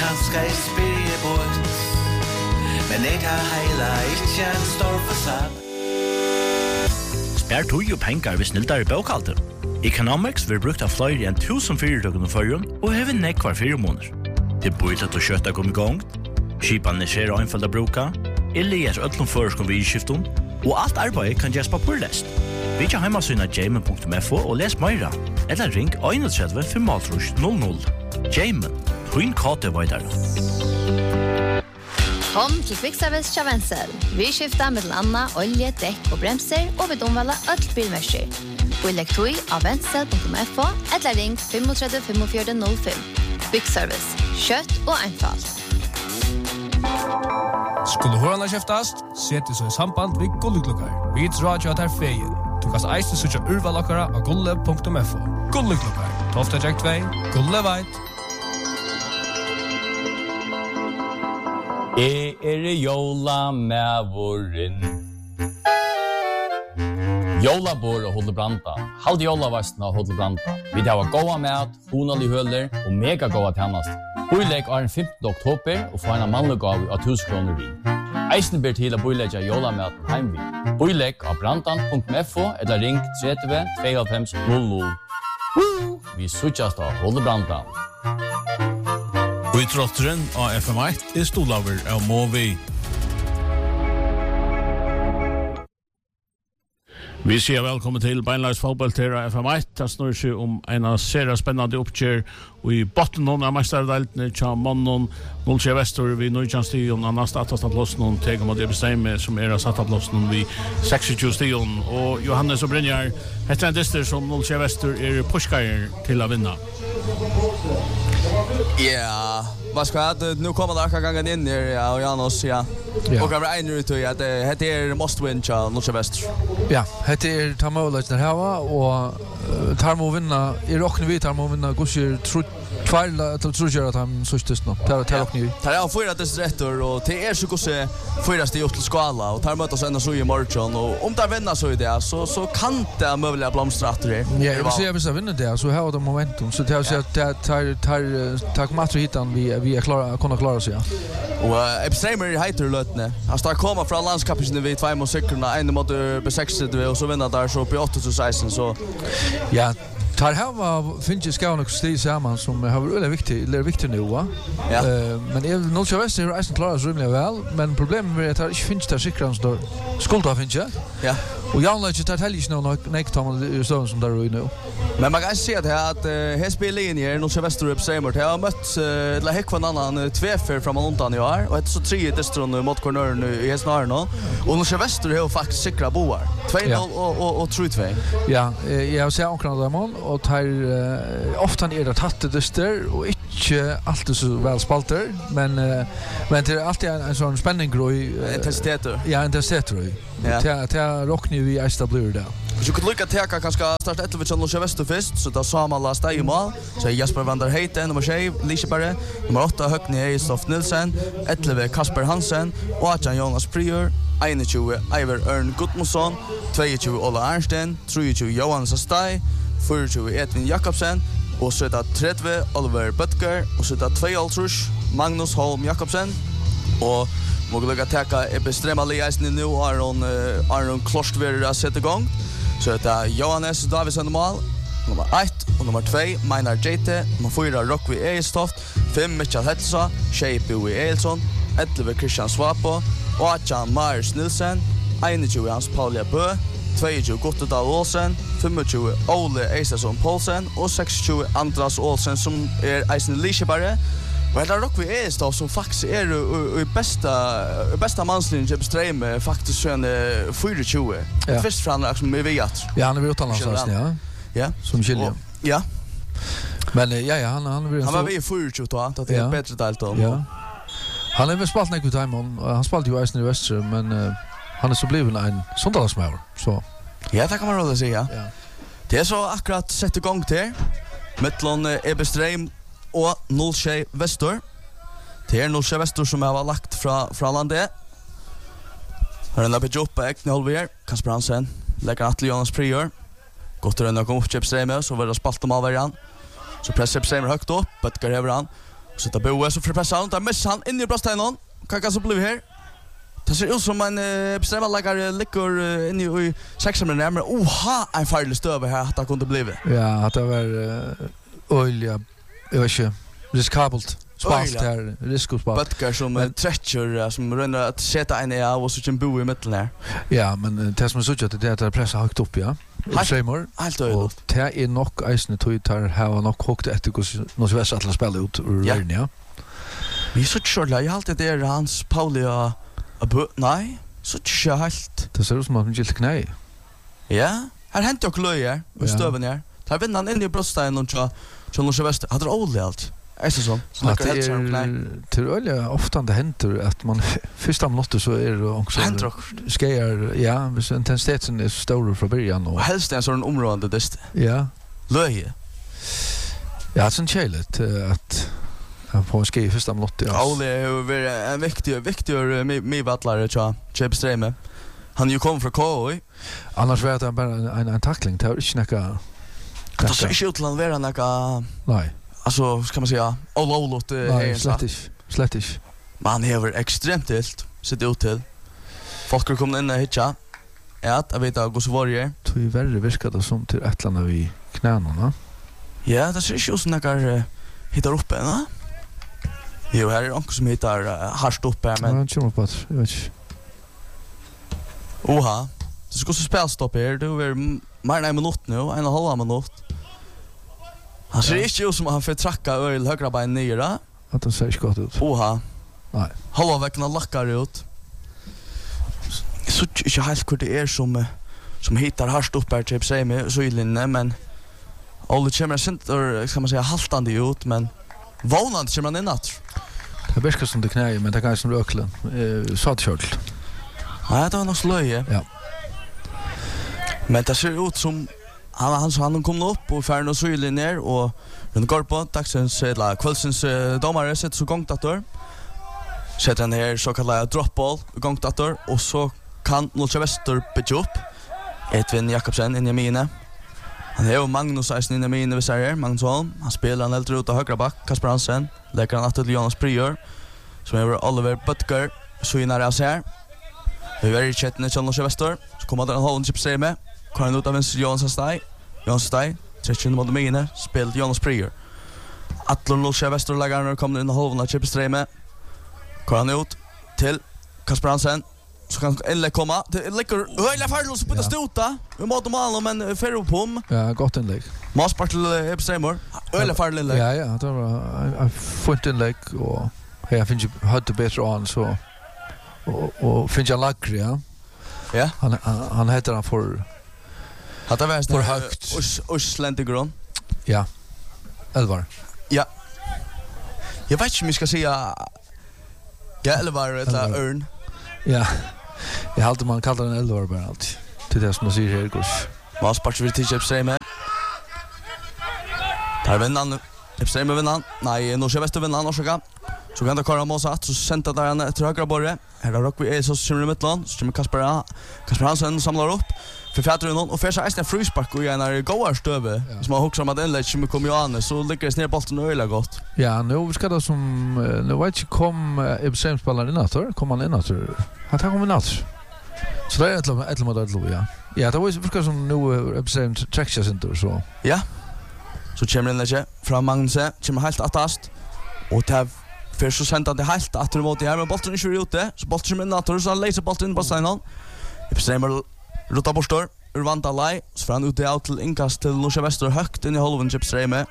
kanskje jeg spyrer bort. Men jeg tar heila ikke en stor fasad. Spær tog jo penger hvis nildar I bøkhalter. Economics vil brukt av flere enn 1000 fyrirtøkene førjen og hever nekvar 4 måneder. Det bor til å kjøtta kom I gang, skipan skjer og einfalda bruka, eller gjør ødlom føreskom vidskiften, og alt arbeid kan gjøres papurlest. Vi kan heimasyna jamen.fo og les meira, eller ring 31 500. Jamen, hun kate veidare. Kom til Kvickservice Kja Wenzel. Vi skifter med Anna, olje, dekk og bremser, og vi omvalder alt bilmersker. Og legg tog av wenzel.fo, eller ring 35 45 05. Kvickservice, kjøtt og einfalt. Skulle hørende kjeftast, sett I så I samband vid Gulleklokkar. Vi drar til at her feien. Du kan eisen søtja urvalokkara av gulle.fo. Gulleklokkar, 12. Jack 2, Gulle veit. Jola med Jolabor og Hodlebranta. Halde jolavasten av Hodlebranta. Vi har goda mat, honalig høler og mega goda tjänast. Boilegg er den 15. oktober og får en mannlig gav av 1000 kroner vi. Eisen ber til å boilegge jolamaten heimvi. Boilegg av brantan.fo eller ring 30 25 00. Vi suttjast av Hodlebranta. Utrotteren av FM1 stolaver av Movi. Vi sier velkommen til Beinleis fotball til FM1. Det snurrer seg en serie spennende oppkjør og I botten av mesterdeltene til mannen Nolsje Vestor ved Nordkjønnstion og neste attestatlossen til mot Ebesteime som sattatlossen ved 26 stion og Johannes og Brynjar heter en dister som Nolsje Vestor pushkeier til å vinne. Ja, vad ska det nu kommer det akkurat gången in här och Janos ja. Och jag är nu till att det must win cha Nolsje Vestor. Ja, det tamålet där här och tar må vinna I rockne vi tar må vinna goshir tvärla tror jag att han sustest nu. Tar rockne vi. Tar jag fyra rätter och det så gosse fyraste gjort till skala och tar mötas ända så I morgon och om där vinner så I det så kan det möjliga blomstra att det. Ja, jag ser vi så vinner det så har det momentum så det har sett tar kommer att hitta vi är klara kunna klara sig. Och Ebstreimer heter lötne. Han står komma från landskapet vid 2 mot cykeln en mot B6 och så vinner där så på 8-16 så ja tar här var finns ju ska nog stå samman som har varit viktigt nu va. Ja. Men Nolsje Vestor är inte klara så rymligt väl men problemet är att det inte finns där cykeln så skulda finns ju. Ja. Och jag lägger det heller inte någon nektar stånd som där nu. Men man kan se att här spellinjer Nolsje Vestor Ebstreimer har mött eller heck från annan tvåfär från Montan I år och ett så 3 distron mot cornern I snarare nu. Och Nolsje Vestor har faktiskt säkra boar. 2-0 och 3-2. Ja, jag ser omkring dem och tar ofta det tatt dyster och inte alltid så väl spalter men det är alltid en sån spänning groj intensitet. Ja, intensitet. Ja. Det rockar vi I blir det. Så kan lycka täcka kanske starta 11 från Nolsje Vestor först så där samma lasta I mål. Så Jesper van der Heiten nummer 7, Liseberg, nummer 8 Högni Eistoft Nilsen, 11 Kasper Hansen och 18 Jonas Prior, 21 Iver Ørn Gudmundsson, 22 Ola Arnsten, 23 Johan Sastai, 24 Edvin Jakobsen och så där 30 Oliver Butker och så där 2 Magnus Holm Jakobsen och möjliga täcka Ebestreima Liaisen nu Aron Kloskver att sätta igång. Så det är Johannes Davidsson mål, nummer 1 och nummer 2 Meinar Jete, nummer 4 Rockvi Eistoft, 5 Mitchell Hetsa, 6 Bowie Eilsson, 11 Christian Swapo, 8 Mars Nilsen, 21 Hans Paulia Bø, 22 Gottedal Olsen, 25 Ole Eisason Poulsen och 26 Andras Olsen som Eisen Liseberg. Men det Rockvi Eistoft som faktiskt I bästa manslinjen i Ebestreime faktiskt en 24. Först fram som vi vet. Ja, han är utomlands ja. Ja, som Chile. Ja. Men han var vi 24 då att det är bättre delt då. Ja. Han har väl spelat något time han spelade ju Eisen I Väster men han är så bliven en söndagsmäver så. Ja, det kan man väl säga. Ja. Det är så akkurat sett igång till mellan Ebestreim och Nolsje Vestor. Det är Nolsje Vestor som har lagt från landet. Har en lappet upp på Ekne Holvier, Kasper Hansen, lägger Atle Jonas Prior. Gott att komma upp till Ebestreim så var det spalt om avvärjan. Så pressar Ebestreim högt upp, Böttger över han. Så det Boe så för pressa han, där missar han in i bröststenen. Kan så bli här. Det ser ut som en bestämmarläggare ligger inne i 6 minuter men oha en farlig stöv här att det kunde bli. Ja, att det var olja. Jag vet inte. Riskabelt. Spalt här, riskospalt. Bötkar som träcker som rönnar att sätta en av och så kan bo i mitten här. Ja, men det som är så att det är att pressa högt upp, ja. Sämor. Helt övrigt. Och det är nog eisne tog tar här nog högt efter något väst att spela ut ur världen, ja. Vi så tjorla, jag alltid det hans Paulia nej, så tjör helt. Det ser ut som att han gilt knä. Ja, här hänt jag löjer och stöven här. Tar vinner han in i bröststenen och så Norge Väster. Hade det oligt allt. Är det så? Att det är till öliga ofta det händer att man första minuter så är det också skejar, ja, hvis intensiteten är stor från början och helst en sån område dist. Ja. Löje. Ja, det är så kälet att han får ske i första minuter. Ja, det är en viktig medvallare tror jag. Streme. Han ju kom från KOI. Annars var det bara en tackling. Det var inte några. Det ser inte ut till att vara några. Nej. Alltså, ska man säga, all nej, slättisch. Man har extremt helt sett ut till. Folk har kommit in och hittat. Ja, jag vet att gå så varje. Det är värre virkar det som till ett land vid knäna. Ja, det ser inte ut som några hittar uppe, va? Jo, här är någon som hittar harst uppe här, men... Ja, det kommer på att, jag vet inte. Oha, det ska så spelstopp här. Det är mer än en minut nu, 1,5 minut. Han ser inte ut som att han får tracka öl högra bein nere. Att han ser inte gott ut. Oha. Nej. Halva veckan lackar ut. Så inte helt hur det är som hittar harst upp här typ sig med så inne, men alla kommer inte, ska man säga, haltande ut, men vånande kommer han in att. Det bästa som det knä, men det kan som röklen. Satkörd. Nej, det var nog slöje. Ja. Men det ser ut som han kom upp och färden och sylen ner och den går på dagsens eller kvällsens domare sätter så gångdator. Sätter den här så kallade dropball gångdator och så kan Norge Väster bygga upp Edvin Jakobsen in i mine. Han är ju Magnus Eisen in i mine vi säger Magnusson. Han spelar en äldre ut av högra back Kasper Hansen. Lägger han till Jonas Prior som är Oliver Butker så innan jag ser. Vi är i chatten i Norge Väster. Så kommer den hållen chip sig med. Kan ut av vänster Jonas Stay, 13 mot mine, spelat Jonas Prior. Atlon Norge Väster lägger kommer in i halvan av chip sig med. Kan ut till Kasper Hansen. Så kan Elle komma. Det ligger höjla färd och så putta stota. Vi måste måla men för upp om. Ja, gott inlägg. Maspart till Epsteimor. Öle färd inlägg. Ja, det var en fint inlägg och jag finns ju hade bättre an så och finns jag lackre, ja. Ja. Han heter han för hade varit för högt. Oslentigron. Ja. Elvar. Ja. Jag vet inte om vi ska säga ja, Elvar eller Örn. Ja. Jag hade man kallar den Elvar bara allt. Till det som man säger här går. Maspart vill till Epsteimor. Där vinner han. Epsteimor vinner han. Nej, Norge Väster vinner han också. Så kan det köra Mosat så sända där han till högra borre. Här har Rockby är så kommer i mitten. Så kommer Kasper Hansen samlar upp. För fjärde någon och försa är frispark och en goar stöve. Som har huxat med den lätt som kommer ju an så lyckas ner bollen öliga gott. Ja, nu ska det som nu vet jag kom Epsteim spelar in åter. Kommer han in åter. Han tar kommer in åter. Så det är ett mot ett ja. Ja, det var ju för som nu Epsteim träcker sig inte så. Ja. Så kommer den lägga från Magnus, kommer helt attast. Och det för så sända det helt att det mot här men bollen är ju ute. Så bollen kommer in åter så han läser bollen in på stenen. Epsteim Rota Borstor, Urvanta Lai, så får han ut det till inkast till Norge Väster högt in i halvan chipstreme.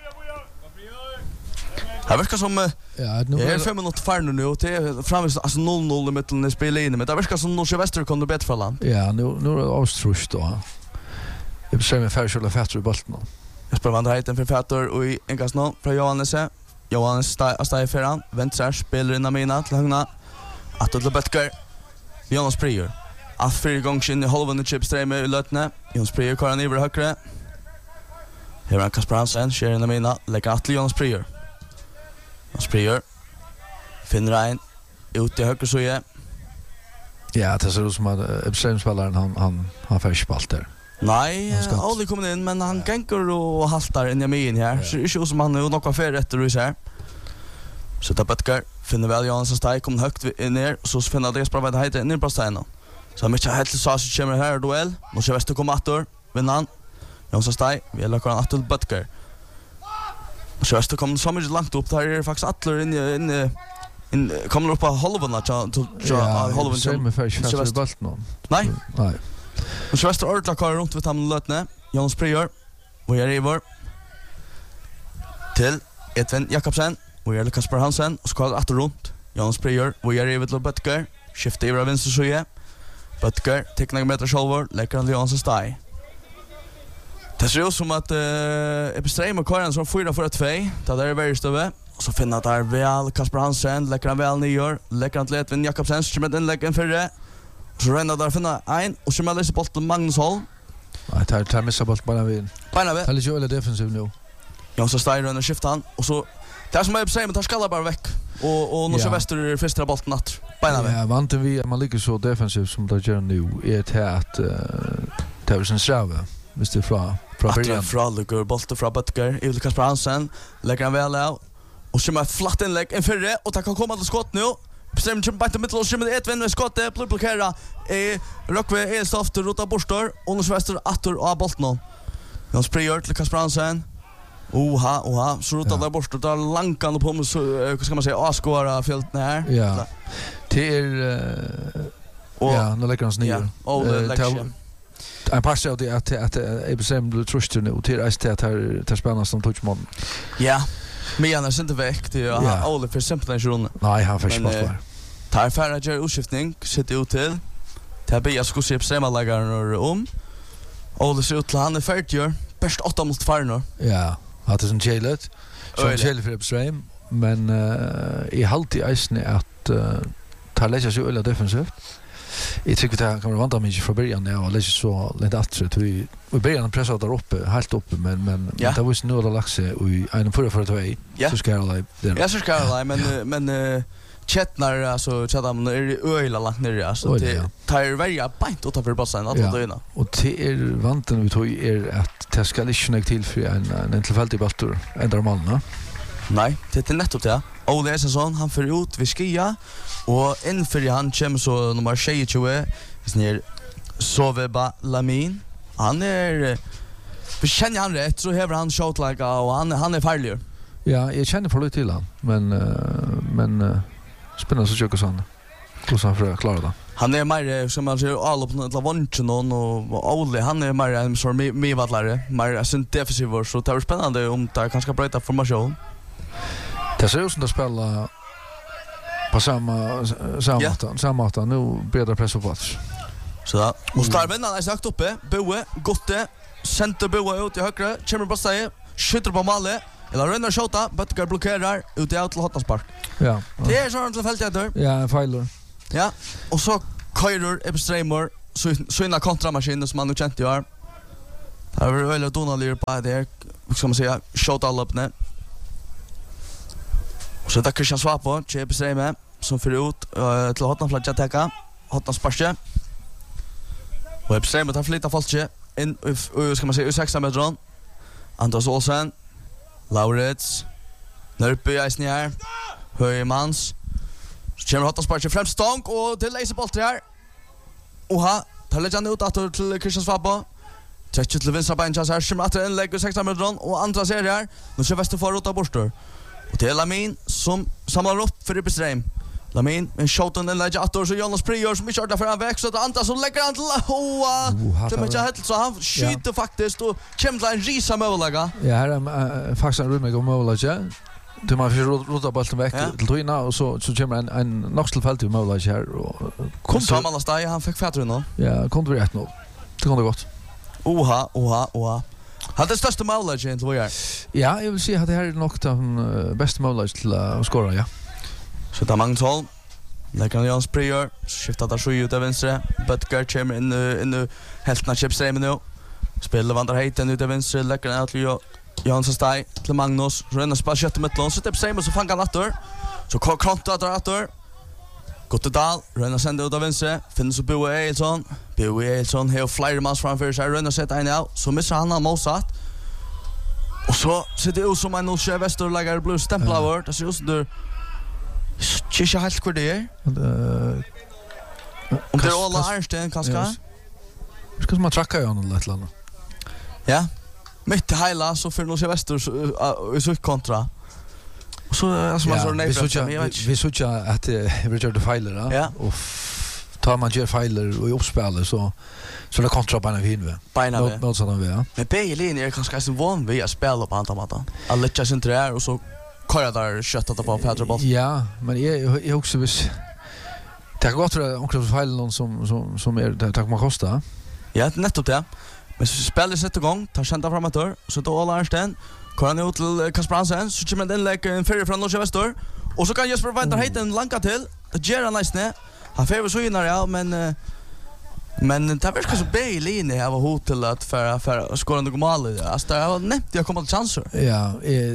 Det verkar som det är 5 minuter färd nu och det är framvis alltså 0-0 i mitten i spelet men det verkar som Norge Väster kommer bättre för land. Ja, nu är det avstrust då. Jag bestämmer för själva fätter i bollen. Jag spelar vandra hiten för fätter och i inkast nu från Johannes stay för han, vänster spelar in Amina till högna. Att det Butker. Jonas Prior. Att fyra gånger in i halvan chipstreme i lötne. Jonas Prior kör han över högre. Här är Kasper Hansen, kör in Amina, lägger att till Jonas Prior. Jonas Prior finner en ut i högre så är. Ja, det ser ut som att Epsteim-spelaren han färg på allt där. Nej, aldrig kommit in, men han gänger och haltar in i min här. Så det är ju som han är något affär rätt och så här. Så där Butker finner väl Johansson steg kommer högt ner så finner det bara vad heter ner på stenen. Så mycket helt så kommer här duell. Nu ska Väster komma åter. Vinner han. Johansson steg. Vi lägger han till Butker. Så Väster kommer så mycket långt upp där är faktiskt alla in kommer upp på halvorna till halven som med fast bult någon. Nej. Nej. Och så Väster ordla kvar runt vid hamnen lötne. Jonas Prior. Vi är över till Edvin Jakobsen. Vi är Kasper Hansen och skall åter runt. Jonas Prior. Vi är över till Butker. Skiftar över vänster så Butker tecknar meter shoulder. Lägger han Johansson steg. Det ser ut som att Epistreim och Karin som 4-4-2. Det där är väldigt stöve. Och så finner där väl Kasper Hansen. Lägger han väl nyår. Lägger han till Edvin Jakobsen. Som med den lägger förre. Så renner där finna en. Och så med läser boll till Magnus Holm. Nej, tar missar boll bara vid. Bara vid. Han är ju eller defensiv nu. Johansson steg och skiftar han. Och så det som Epistreim tar skallar bara väck. Och nu så Väster första bollen natt. Bara vid. Ja, vant vi man ligger så defensiv som det gör nu. Är det att det är en strave. Visst det från början. Från Luger bollen från Butker. Evil Kasper Hansen lägger han väl av. Och så med flatt inlägg en förre och det kan komma till skott nu. Bestämmer sig på mitt och så med ett vinn med skottet blockera Rockve är soft rota borstar och nu Väster åter och bollen. Jonas Prior till Kasper Hansen. Oha, så rotar där borstar där långt på så hur ska man säga avskåra fältet här. Ja. Till ja, nu lägger han ner. En pass av det att Ebsen blir trusted nu till att ta spännande som touchman. Ja. Men han är inte väck det är Ole för simpelthen. Nej, han får spott var. Tar färra gör utskiftning, sitter ut till. Det blir jag skulle se Ebsen lägger om. Ole ser ut till han är färdig. Bäst 8 mot Farnor. Ja, att det är en Jailet. Så Jailet för Ebsen, men i halvtid är att ta lägga sig eller defensivt. Jag tycker att han kommer att vänta mycket från början och lägga så lite attrytt. Vi början pressade där uppe, helt uppe, men det var ju nu att lagt sig i en förra så ska jag lägga det. Ja, så ska jag lägga, men Chetnar, alltså Chatham är öjla lagt ner, alltså det tar välja bänt utanför bassen att döna. Och det är vanten vi tog är att det ska inte till för en tillfällig baltur ändrar man. Nej, det är nettopp det. Ole Esensson, han för ut vid Skia och inför han kommer så nummer 22 snär Soveba Lamin. Han är vi känner han rätt så häver han shotlaga och han är farlig. Ja, jag känner för lite till han, men spännande så tycker sån. Hur så för att klara det. Han är mer som man ser all upp på vånchen och Ole han är mer en så medvallare, mer synt defensiv så det är spännande om det kanske bryta formation. Det ser ut som att spela på samma nu bredare press på plats. Så och Starven har sagt uppe, Boe, Gotte, center Boe ut i högra, kommer bara säga, skjuter på Malle, eller ränner skjuta, Butker blockerar ut i out till Hottaspark. Ja. Det är så runt fältet där. Ja, en failure. Ja, och så Kyler Epstreamer så inna kontramaskinen som man nu känt gör. Det är väl Donald på det, ska man säga, shot all up net. Så det Christian Swapo, Epstreamer som för ut till Hottan flagga täcka, Hottan sparke. Och Epstreamer tar flytta folket in ska man säga 6 meter. Anders Olsen, Laurits, Nörby Eisner, Höjmans. Så kommer Hottan sparke främst stång och till laserboll här. Oha, tar legend ut att till Christian Swapo. Tjeckt till vänstra bänken här, kommer att inlägg 6 meter och andra ser här. Nu kör Väster för rota borstar. Och det är Lamin som samlar upp för Epistreim. Lamin, en shouten lägger attor så Jonas Prior som inte ordnar för han väx så att andra så lägger han till det är helt så han skjuter faktiskt och kommer till en risa målaga. Ja, här är faktiskt en rymlig målaga. Du man får rota bollen väck till Toina och så kommer en noxelfält målaga här och kom samma stad han fick fatter nu. Ja, kom det rätt nu. Det kom det gott. Oha. Hade största målet till vad är? Ja, jag vill säga att det här är nog den bästa målet till att skora, ja. Så där Magnus Holm. Lägger Jonas Prior, skiftar där så ut av vänster. Butker kommer in hälften av chipstreamen nu. Spelar vandrar hejten ut av vänster, lägger han till Jansson Steg till Magnus. Så renner spel kött i mitten, så typ säger så fångar han åter. Så kontra drar åter. Gottedal, renner sända ut av vänster. Finns så Boe Eilsson. Boe Eilsson har flera mans framför sig. Renner sätter en av. Så missar han motsatt. Och så ser det ut som en Olsjö Väster lägger blå stämplar över. Det ser ut som Inte helt hur det är. Om det är alla Arnsten kanske. Ska man tracka honom eller ett eller annat? Ja. Mitt i hela så för Norge Väster i så kontra. Och så alltså man så nej vi såg att vi gjorde fejler ja. Och tar man gör fejler och i uppspelet så det kontra på en vinve. Något sådant ja. Men Bailey är kanske så van vid att spela på andra matta. Alla chans inte där och så köra där köttat på Federboll. Ja, men jag också vis det har gått också fejl någon som är det tack man kostar. Ja, nettopp det. Men så spelar sätt igång, tar kända framåt så då alla Arnsten. Kommer ut till Kasper Hansen, så kommer den lägger en fyra från Norge Väster. Och så kan Jesper Weidner hejta en lanka till. Det ger han nice. Han får så innan ja, men det verkar så Bailey inne här var hot till att för skåra några mål. Alltså det var nätt jag kommer till chanser. Ja,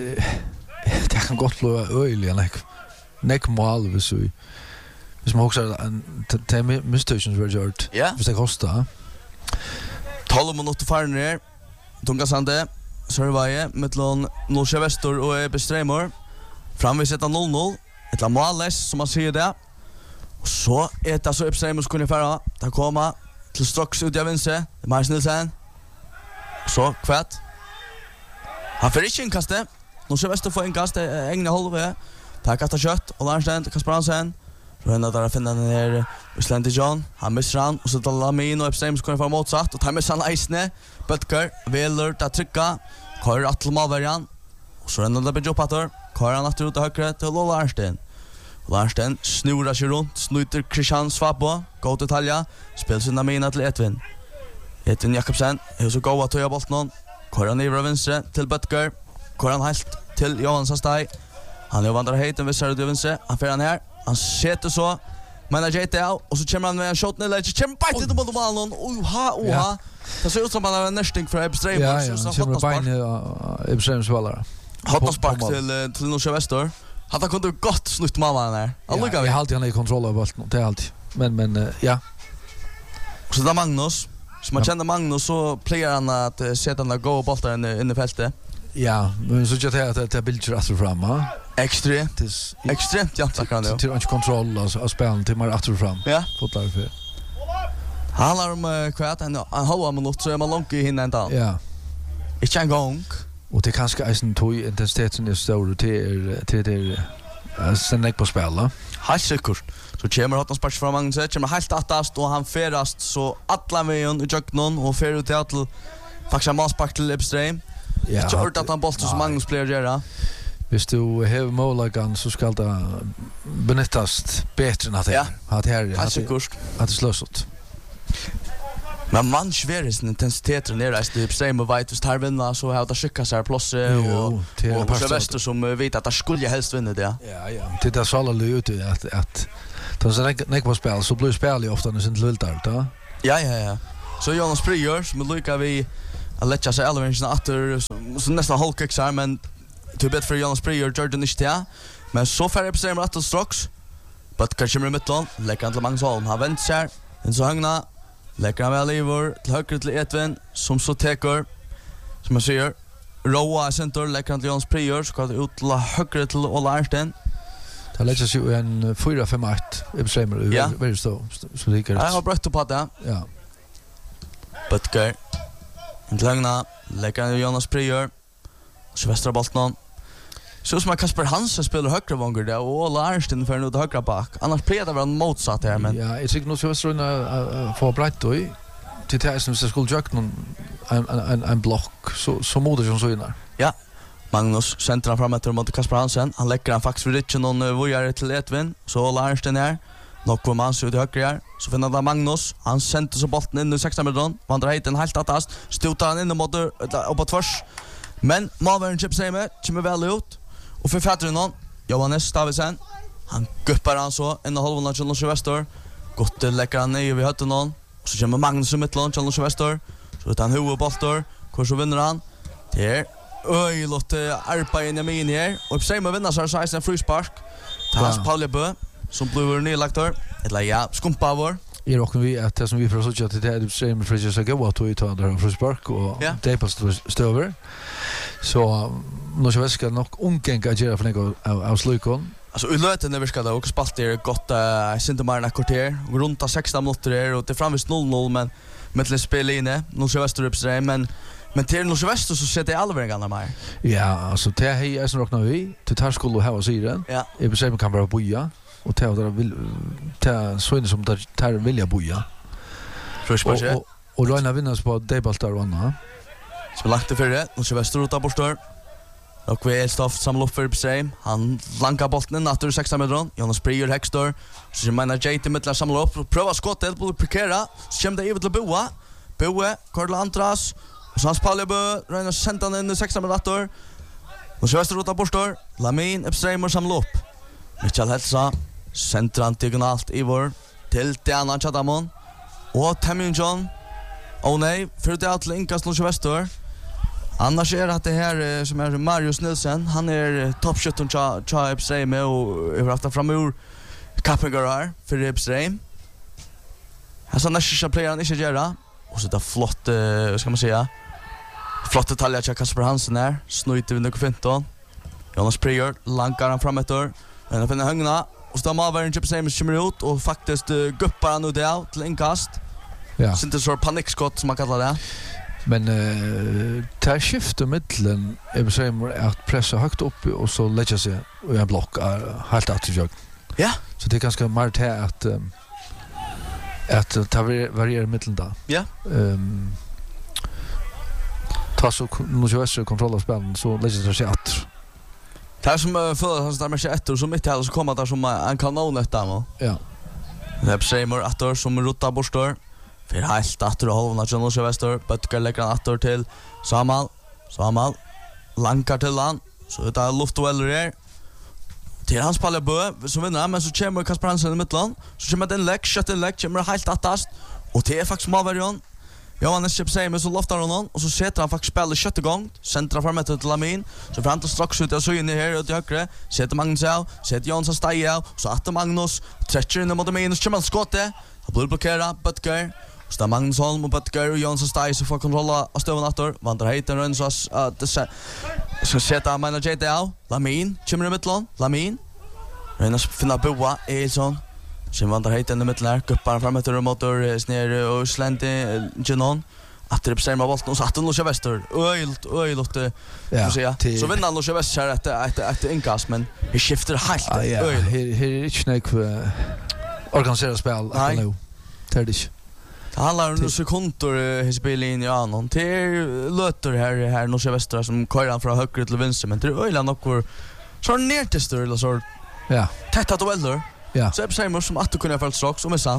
det kan gott bli öliga näck mål hvis man också en misstations were gjort. Ja. Hvis det kostar. 12 minuter far ner. Tunga Sande. Sörvaje mellan Norge Väster och Ebbe Stremor. Framvis 0-0. Ett la målless som man ser det. Och så är det så Ebbe Stremor skulle föra. Där komma till Strocks ut av vänster. Mars Nilsen. Så kvätt. Han får inte inkastet. Norge Väster får inkast. Egna hållve. Tack att ha kött. Och Larnstein till Kasper Hansen. Rönna där finna den här Island John. Han missar han och så tar Lamin och Epstein skulle få motsatt och tar med han Eisne. Butker veler att trycka. Kör att Malverian. Och så rönna där på Patter. Kör han att ut högre till Larnstein. Larnstein snurrar sig runt, snuter Christian Svabo. Gå till Talja. Spelar sin Lamin till Edvin. Edvin Jakobsen. Är så gå att ta bollen. Kör han i vänster till Butker. Kör han helt till Johan Sastai. Han vandrar hejten vid Sörd vänster. Han får han här. Han sätter så. Men han ger det och så kommer han med en shot ner. Det kommer bara inte mot ballen. Oha. Det ser ut som han har en nästing för Ebbe Stremor. Ja, han kommer bein Ebbe Stremors spelare. Hottaspark till Norge Väster. Han kunde gott snutt mamman här. Jag har alltid han i kontroll av bollen. Det är alltid. Men ja. Och så där Magnus. Som man känner Magnus så plejer han att sätta den gå bollen in i fältet. Ja, men så jag att det bilder att fram, Extremt jämnt kan det. Till inte kontroll av spelen till mer att fram. Ja, fotlar för. Handlar om kvart en halv minut så är man långt i hinna ända. Ja. Inte en gång. Och det kanske är en tog intensiteten är stor till sen på spela. Helt säkert. Så kommer han spark fram Magnus, kommer helt attast och han ferast så alla vägen i jöknon och fer ut till faktiskt en spark till Epstein. Ja. Jag hörde att han bollen som Magnus plejer göra. Hvis du har målagan så ska det benyttas bättre än att det att det slösat. Men man svär sin intensitet ner i Epstein och vet att vinna så har det skickat sig plats och så Väster som vet att det skulle helst vinna det. Ja. Det är så alla ute att de näck på spel så blir spel ju ofta när sin lultar då. Ja. Så Jonas Prior som lyckas vi att lägga sig elevationen åter så nästan hållkexar men till bättre för Jonas Prior Jordan inte men så färre på sig med att Strocks but kanske med mittlån lägger han till Magnus Holm har vänt sig en så högna lägger han väl över till höger till Edvin som så teker som jag säger Roa center lägger han till Jonas Prior så går det ut till höger till Ola Arnsten. Det lägger sig ju en 4-5-8 Ebsemer väldigt så lika. Jag har brött på det. Ja. Butker. En lagna lägger Jonas Prior. Så västra bollen. Så som Kasper Hansen spelar högre vånger där och Larnstein för nu till högra bak. Annars pleda var en motsatt här men. Ja, jag tycker nog så västra få brett då i till det som ska skulle jag en block så moder som så innan. Ja. Magnus centrar fram mot Kasper Hansen. Han lägger han faktiskt vid inte någon vojare till Edvin. Så Larnstein här. Nog kommer han så ut i höger här. Så finner han Magnus. Han sänder så bollen in i 16 metern. Vandrar hit en helt attast. Stotar han in i motor uppåt tvärs. Men Malvern chip sig med. Kommer väl ut. Och för fatter någon. Johannes Stavisen. Han guppar han så. En och halvan till Norge Väster. Gott lägger han ner vid hötten någon. Och så kommer Magnus i mittlån till Norge Väster. Så utan huvudbolter. Kvar så vinner han. Det Oj, låter arpa in i min här. Och på sig med vinnar så är det en frispark. Tas Paul Bö som blir nedlagt där. Eller ja, skumpa vår. Jag råkar vi att det som vi försöker att det är det med Fridges att gå att ta där frispark och det på stöver. Så Norge Väster nog ungänga göra för något av slukon. Alltså i löten det viskade och spalt det gott inte mer än ett kvarter runt 16 minuter och det framvis 0-0 men med till spel inne Nordsjö Västerup men till Nordsjö Väster så sätter allvar en mer. Ja, alltså det här är som räknar vi till tar skulle ha oss i den. Ja. I princip kan vara boja och ta vill ta så in som tar vilja boja. Och Röna vinner på debaltar och annat. Så lagt det för det. Nordsjö Väster ut av borstor. Och vi är stoft samla upp för Bestrheim. Han lankar bollen in efter 16 meter. Jonas Prior Hextor. Så menar JT mittlar samla upp och pröva skottet på parkera. Så kommer det över till Boa. Boa, Karl Antras. Och så hans Paulebö Röna sända den in i 16 meter. Nordsjö Väster ut av borstor. Lamin Bestrheim och samla upp. Michael Helsa centralt diagonalt Ivor till Diana Chadamon. Och Tammy John. Oh nej, för det att linkas Nordsjö Väster. Annars är det här som är Marius Nilsen. Han är toppskytten till Bestrheim och har haft fram ur Kappengar här för Bestrheim. Han sa nästa playern inte göra. Och så det flott, ska man säga. Flott detaljer till Kasper Hansen här. Snöjter vid nummer 15. Jonas Prior lankar han fram ett år. Men han finner högna. Och så tar Malvern till Bestrheim som kommer ut. Och faktiskt guppar han ut det till inkast. Ja. Så inte så panikskott som man kallar det. Men tar skiftet mittlen är bestämmer att pressa högt upp och så lägga sig i en block helt attjag. Ja. Så det är ganska mart här att ta variera mittlen då. Ja. Ta så Nordsjö Väster kontroll av spelen så lägger det sig att. Det här som för han står med sig ett år som mitt här så kommer där som en kanon där. Ja. Det är Bestrheim attor som ruttar borstor. För helt attor och halvna till Nordsjö Väster. Böttgar lägger han attor till Samal. Lankar till han. Så det är luftdueller här. Till hans Paulebö som vinner. Men så kommer Kasper Hansen i mittland. Så kommer det en läck, kött en läck. Kommer helt attast. Och det är faktiskt Malverion. Johannes Bestrheim så loftar honom. Och så sätter han faktiskt spelet kött igång. Centrar fram till Lamin. Så får han ta strax ut och så in i här ut i högre. Sätter Magnus av. Sätter Jansson Steg av. Så att Magnus. Träcker in mot Minus. Kommer han skottet. Han blir blockerad. Böttgar. Så där Magnus Holm och Böttgar och Jansson Steg så får kontrolla av stöven attor. Vandrar heiten och så att ska sätta Maina JT av. Lamin. Kommer i mittland. Lamin. Röna finna Boa. Eilsson. Sen vandrar heiten i mittland. Guppar fram ett motor. Snär och slänte Genon. Att det bestämmer bollen och så att Nordsjö Väster. Öjligt. Ja. Så vinner Nordsjö Väster ett inkast men det skiftar helt. Ja, här är inte snäck organiserat spel att nu. Det är det. Det handlar om sekunder i spelen i annan. Det är löter här Nordsjö Väster som körar från höger till vänster men det är öjligt något så ner till större eller så. Ja. Tätta dueller. Ja. Så är det samma som att du kunde ha fått strax och missa.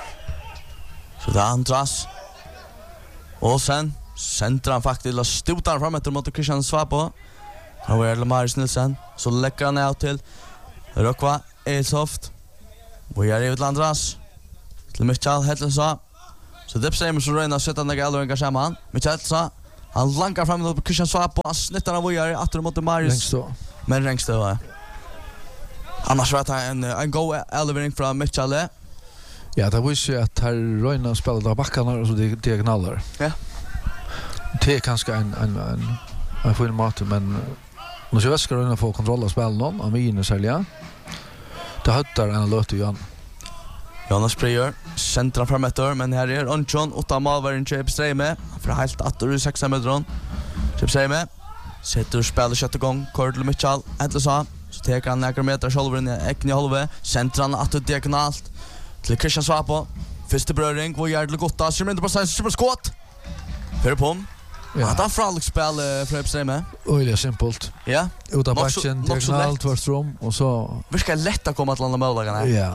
Så det är Andras. Och sen centrar han faktiskt och stotar fram efter mot Christian Svapo. Och är det Marius Nilsen. Så läcker han out till Rökva Eilsoft. Och är det Andras. Till Michael Helsa. Så det bestämmer så Röna sätter några allvarliga samman. Michael Helsa. Han lankar fram mot Christian Svapo. Han snittar av och gör efter mot Marius. Men Rängstö var annars var det en god elevering från Michael. Ja, det visste ju att här Röna spelade av backarna och så diagonaler. Ja. Det är kanske en fin mat, men Nordsjö Väster Röna får kontroll av spelen av Mine sälja. Det höttar en löt igen. Jonas Prior centrar fram ett år, men här är Onchon, 8 Malvern till Bestrheim. För helt attor i 6 meter. Bestrheim sätter spelet kött igång. Kordel Mitchell, äntligen så teker han några meter själv in i äcken i halve. Centrar han attor diagonalt till Christian Svapo. Första beröring, vad gör det gotta? Kommer inte på sig, super skott. För på. Ja, det är fralligt spel för Bestrheim. Oj, simpelt. Ja. Utan backen, diagonalt först rum och så. Vi ska lätt att komma till andra måldagarna. Ja.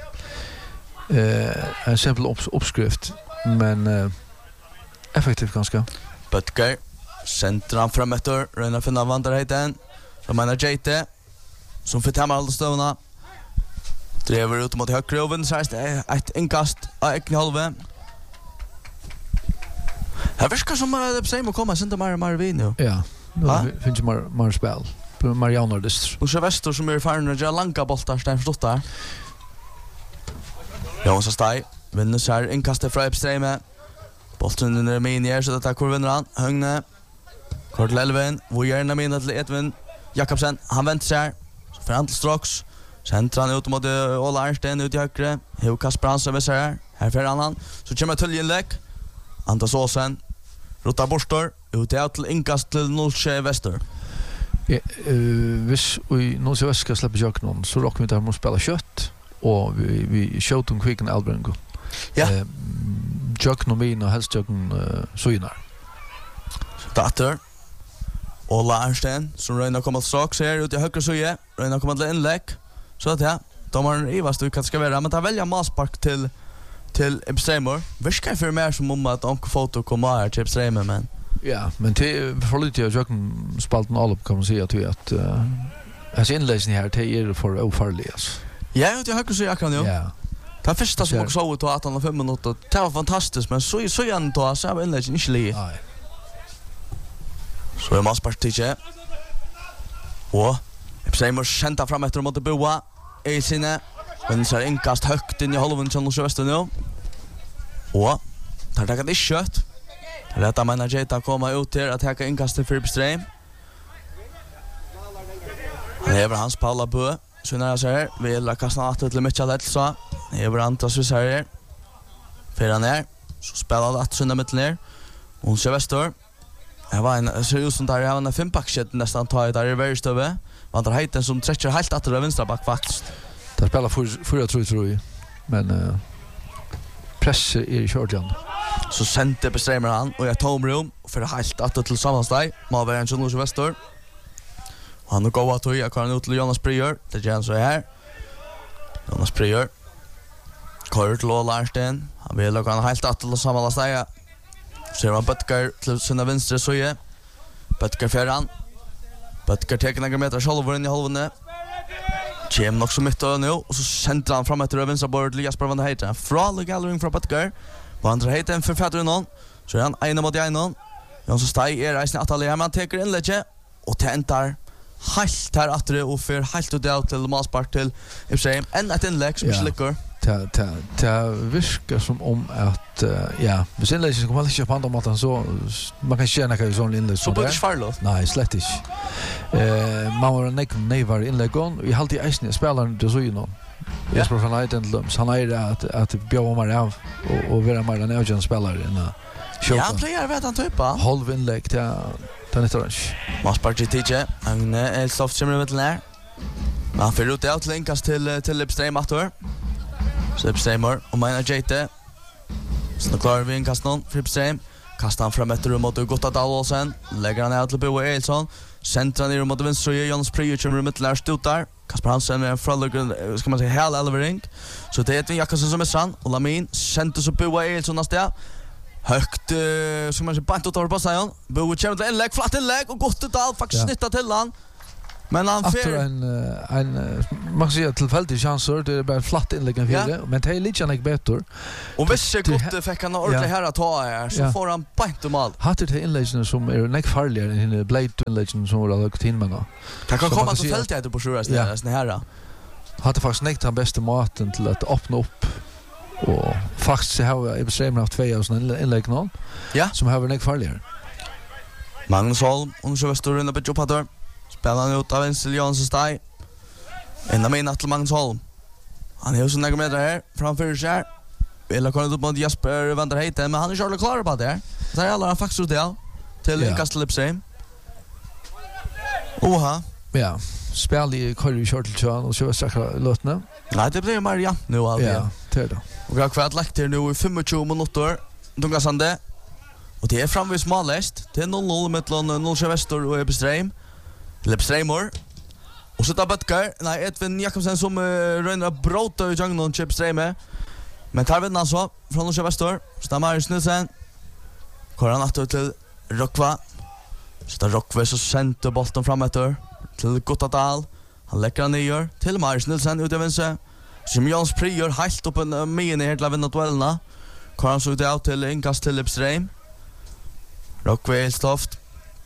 En simpel uppskrift, men effektivt ganska. Böttgar centrar fram efter Röna finna vandrarheten. Så menar JT som får tämma alla stövna. Drever ut mot högre och vinner ett inkast av äcken i halve. Här verkar som att Bestrheim att komma, inte mer vin nu. Ja, det finns ju mer spel. Marianer distr. Nordsjö Väster som är färdig att göra långa boltar, så det är förstått där. Jansson Steg vinner så här inkastet från Bestrheim. Bolten under Minier så det vinner han. Högne. Kort till Elvin. Vojerna minnet till Edvin Jakobsen. Han väntar sig här. Så får han till strax. Centran ut mot Ola Arnsten ut i högre. Hur Kasper Hansen visar här. Här för annan. Så kommer Tullinlägg. Anders Åsen. Rotar Borstor. Ut till inkast till Nolsjö Väster. Hvis vi Nolsjö Väster ska släppa jöknon så råkar vi där måste spela kött. Och vi skjuter kvicken Albrungo. Ja. Jöknon min och helst jöknon synar. Datter. Ola Arnsten som röjnar komma till sak ser ut i högre söje. Röjnar komma till inlägg. Så att ja, de har ivast hur kan det ska vara. Men ta välja Maspark till Epstreimor. Viskar för mer som om att onkel foto kommer här till Epstreimor, men... Ja, men det för lite jag kan spalten all upp kan man säga att alltså inläsning här det är för ofarligt. Ja, ut i högre söje kan ju. Ja. Det första som också så ut att han 5 minuter. Det var fantastiskt, men så igen då så var inläggen inte li. Nej. Så är Maspark tidigare. Och Epstreimor kända fram efter mot Boa. I sinne. Men så inkast högt in i halvan till Nolsjö Väster nu. Och tar det inte kött. Rätta manager att komma ut till att ta inkast till Epstreim. Han är hans Paula Bö. Så när jag säger vi vill kasta åt till Mitchell Elsa. Det är Antas vi säger. För ner. Så spelar det att sunda mitt ner. Nolsjö Väster. Det var en seriös som där jag var en 5-packshit nästan tar det där i värre stöve. Man tar hejten som stretcher helt att det vänstra back faktiskt. Det spelar för tror jag. Men press är kört igen. Så sände bestämmer han och jag tomrum för helt att till sammansteg. Man var en Nolsjö Väster. Han går att jag kan ut till Jonas Bryer. Det känns så här. Jonas Bryer. Kör till Ola Arnsten. Han vill och han helt att till sammansteg. Ser man Böttger till sina vänstra söje. Böttger fjärran. Böttger teker några meter själv in i halvan. Kjem nog så mitt nu och så sänder han fram efter vänstra bord till Jasper van der Heiten. Från gallering från Böttger. Van der Heiten för fäder någon. Så är han en mot en. Jonsson Steg är reisen att alla man teker inlägget och tentar helt här att det och för helt ut till Maspark till Epstein. En ett inlägg som slickar. Det viskar som om att ja, vi sen läser kommer inte på andra maten så man kan känna att sån inlägg så det är farligt. Nej, slett inte. Man var en nevar inlägg och i halvtid isen spelaren det så ju någon. Jesper van Heiden Lums han är att bjöa mig av och vara mer en agent spelare än ja, han plejer vet han typa. Halv inlägg till den orange. Maspark TJ. Han är soft som med där. Man får ut ut länkas till Epstein Mator. Så Epsteimor och mina Jete. Så klarar vi en kast någon för Epstein. Kastar han fram ett rum mot Gotta Dalåsen. Lägger han ut till Boa Eilsson. Centrar ner mot vänster och Jonas Pryor kommer rummet till Stutar. Kasper Hansen med en frallugg ska man säga hela Elvering. Så det är Edvin Jakobsen som är sann och Lamin centrar så Boa Eilsson nästa. Högt ska man säga bant ut över på sig. Boa kommer till inlägg, flatt inlägg och Gotta Dal faktiskt snitta till han. Men han får en man kan säga tillfällig chanser det är bara flatt inläggen för det men det är lite inte bättre. Och visst gott fick han ordentligt här att ta här så får han point om allt. Hade det inläggen som är näck farligare än blade inläggen som var lagt in med. Det kan komma till fältet på sjuas det här. Hade faktiskt näck den bästa maten till att öppna upp och faktiskt har jag bestämt haft 2 år såna inlägg någon. Ja, som har näck farligare. Magnus Holm och så väster in på Jopator. Spelar ut av Ensel Jonsson Steg. En av mina till Magnus Holm. Han är ju så några meter här framför sig. Vill komma upp mot Jasper van der Heiten men han är själv klar på det. Så är alla faktiskt ut där till Kastelipsheim. Oha. Ja, spel i Curry Shortle och så säkra låtna. Nej, det blir Maria nu alltså. Ja, det då. Och jag har kvar lagt till nu i 25 minuter. Dunga Sande. Och det är framvis smalast. Det är 0-0 mellan Nolsjö Väster och Epstein. Lepstreimor. Och så tar Böttger. Nej, Edvin Jakobsen som röjnar bråta i jungeln och Epstein. Men tar vinner alltså från Nolsjö Väster. Så tar Marius Nilsen. Kör han att till Rockva. Så tar Rockva så sänter bollen framåt till Gottadal. Han läcker han ner till Marius Nilsen ut i vänster. Som Jans Pryor helt upp en mini här till att vinna duellerna. Kör han så ut out till inkast till Epstein. Rockva är stoft.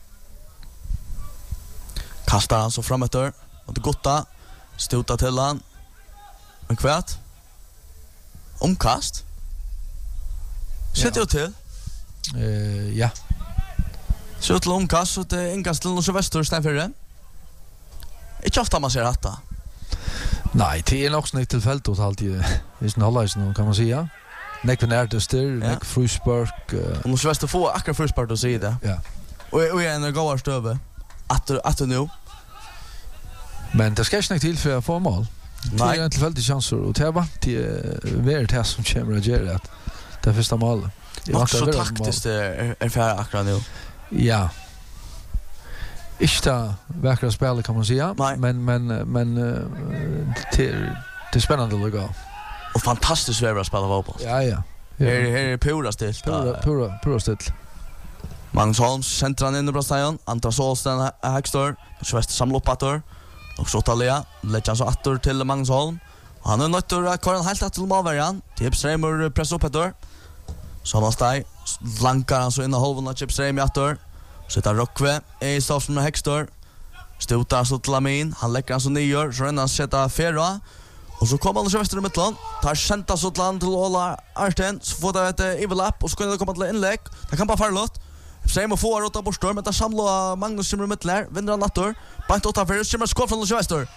Kastar han så framåt och det Gotta stotar till han. Men kvärt. Omkast. Sätter jag till. Ja. Så till omkast så det inkast till Nolsjö Väster stämmer för det. Inte ofta man ser detta. Nej, det är nog snyggt tillfälligt åt alltid. I sin halvlejsen kan man säga. Nek för närtester, nek fruspark. Och nu sväste få akkurat fruspark att säga det. Ja. Och en gåar stöve. Att nu. Men det ska inte till för att få mål. Det är en tillfällig chanser och det var det som kommer att göra att det första målet. Också så taktiskt är för akkurat nu. Ja. Inte verkar spela kan man säga, men det är spännande att gå. Och fantastiskt väl att spela fotboll. Ja. Här är pura stilt. Pura stilt. Magnus Holm centran in i Brasilien, Andras Olsen Hextor, Svest samlopator. Och så Talia lägger så åter till Magnus Holm. Han är nöjd att köra helt till målvärjan. Tips Reimer press upp åter. Så han står lankar han så in i halvan av Chips Reimer åter. Sätter Rockve i stoff med Hextor. Stotar så till Lamin, han lägger han så nyer, så renner han sätta Ferra. Och så kommer han till vänster i mitten. Tar senta så till Ola Arsten, så får det ett overlap och så kan det komma till inlägg. Det kan bara farlåt. Säg må få rota borstor, men det samlar Magnus Simmer mittler, vinner han natter. Bant åt av Simmer skott från Lösväster.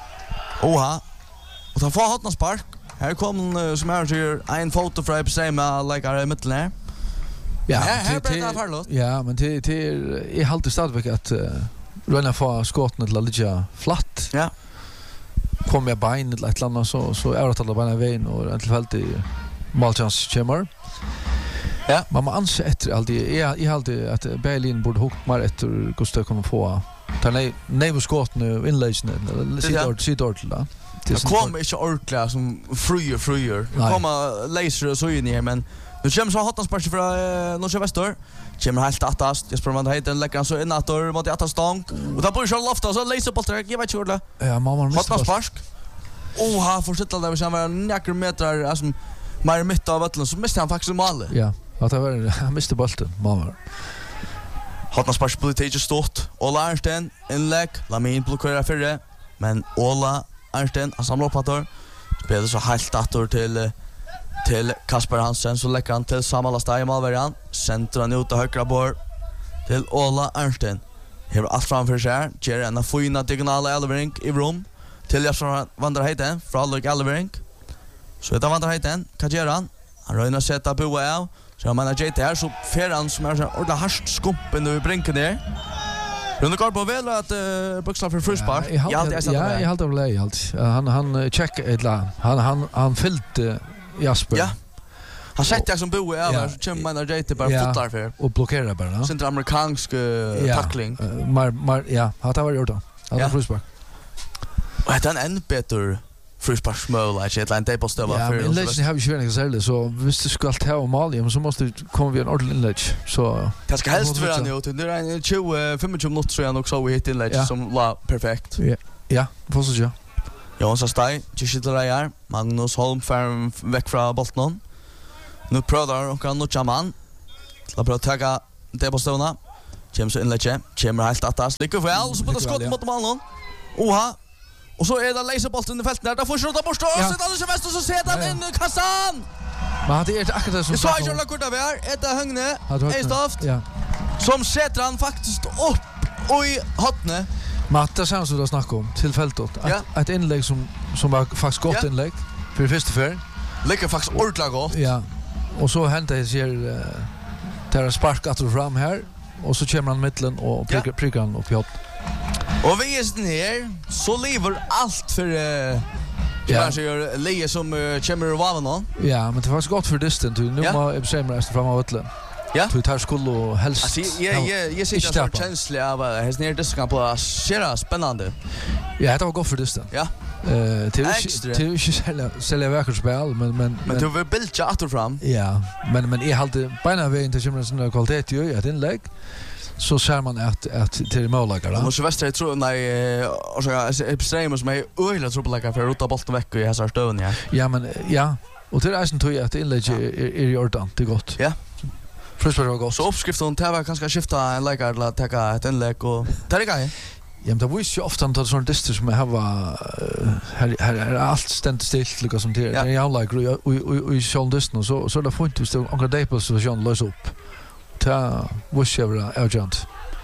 Oha. Och han får hotna spark. Här kom som är ju en foto från Epsema lägger i mittler. Ja, här blir det farlåt. Ja, men det är alltid stadigväck att röna få skotten till att ligga flatt. Ja. Kommer jag bein till ett land så är det alla beina vägen och en tillfällig målchans kommer. Ja. Man anser efter alltid jag alltid att Berlin borde hugga mer efter Gustav kommer få. Ta nej skott nu inläggen eller sidor till det. Det kommer inte ordentligt som fryer. Det kommer laser och så in i men nu kommer så hotna spark från Norrväster. Kommer helt attast. Jesper Van Heiden lägger han så in åter mot attast stång. Och där börjar lofta så laser på track. Jag vet inte hur det. Ja, mamma missar. Hotna spark. Han fortsätter där vi kan vara några meter alltså mer mitt av vattnet så missar han faktiskt målet. Ja. Att det var han miste bollen, mamma. Hotna spark på det stort. Ola Arnsten inlägg. Lamin blockerar förre. Men Ola Arnsten han samlar upp åter. Spelar så helt åter till Kasper Hansen så lägger han till samma stad i målvärjan. Centran ut av högra bord till Ola Arnsten. Här allt framför sig. Ger en fina diagonala Elvering i rum till Jesper Van der Heiden från Luke Elvering. Så det Van der Heiden kan göra han. Han röjnar sätta boa av. Så man har JT här så färran som är så ordentligt harskt skumpen nu i brinken där. Rune Garbo väl att buxla för fruspark. Jag har helt av läge allt. Han checkar ett la. Han fällt Jasper. Ja. Han sätter jag som boa över så kommer man har JT bara fotar för och blockerar bara. Sen amerikansk tackling. Ja, har det varit gjort då. Han har fruspark. Och det är en bättre frusparksmål att ett line på stöva för. Ja, men lägger har vi ju inte sällan så visst du ska ta mål så måste komma vi en ordentlig inlägg så det ska helst vara nu till det är en 25 minuter så jag också vi hit inlägg som var perfekt. Ja, vad så ja. Johan Sastai, Tishitarajar, Magnus Holm fram väck från bollen. Nu prövar och kan nog man. La pröva ta det på stövna. James inlägg, kommer helt attast. Lycka väl så på det skott mot målen. Oha. Och så är det laserbollen i fältet där. Där får skjuta bort och sätter han sig och så sätter han in i kassan. Men det är akkurat som så jag la korta där. Ett Högne. Eistoft. Ja. Som sätter han faktiskt upp och i hotne. Matta sen så då snackar om tillfället ett inlägg som var faktiskt gott inlägg för första för. Lägger faktiskt ordentligt gott. Ja. Och så händer det sig där sparkat fram här och så kommer han mitten och prickar han upp i hot. Och vi är ner så lever allt för kanske gör Lee som kommer ur vaven. Ja, men det var så gott för distant nu må Epsema resten fram av vattnet. Ja. Så tar skulle och helst. Alltså jag ser det så känsligt av häs ner diskan på så spännande. Ja, det var gott för distant. Ja. Till sälja verkspel men du vill bilda åter fram. Ja, men är halt bäna vägen till kommer sån kvalitet ju ett inlägg. Så ser man att till målläggare. Och så väster tror nej och så Epsema som är öjligt trubbelläggare för att rota bollen veck i häsar stövn ja. Ja men ja och till resten tror jag att inlägg är i ordan det gott. Ja. Först var det gott. Så uppskriften till var kanske skifta en läggare eller ta ett inlägg och där är det. Ja, men det visst ju ofta att sån distor som har här är allt ständigt stilt lika som det. Det är jag like och i sån distor så där får inte stå några day på situation lösa upp. Ta visst ju vara urgent.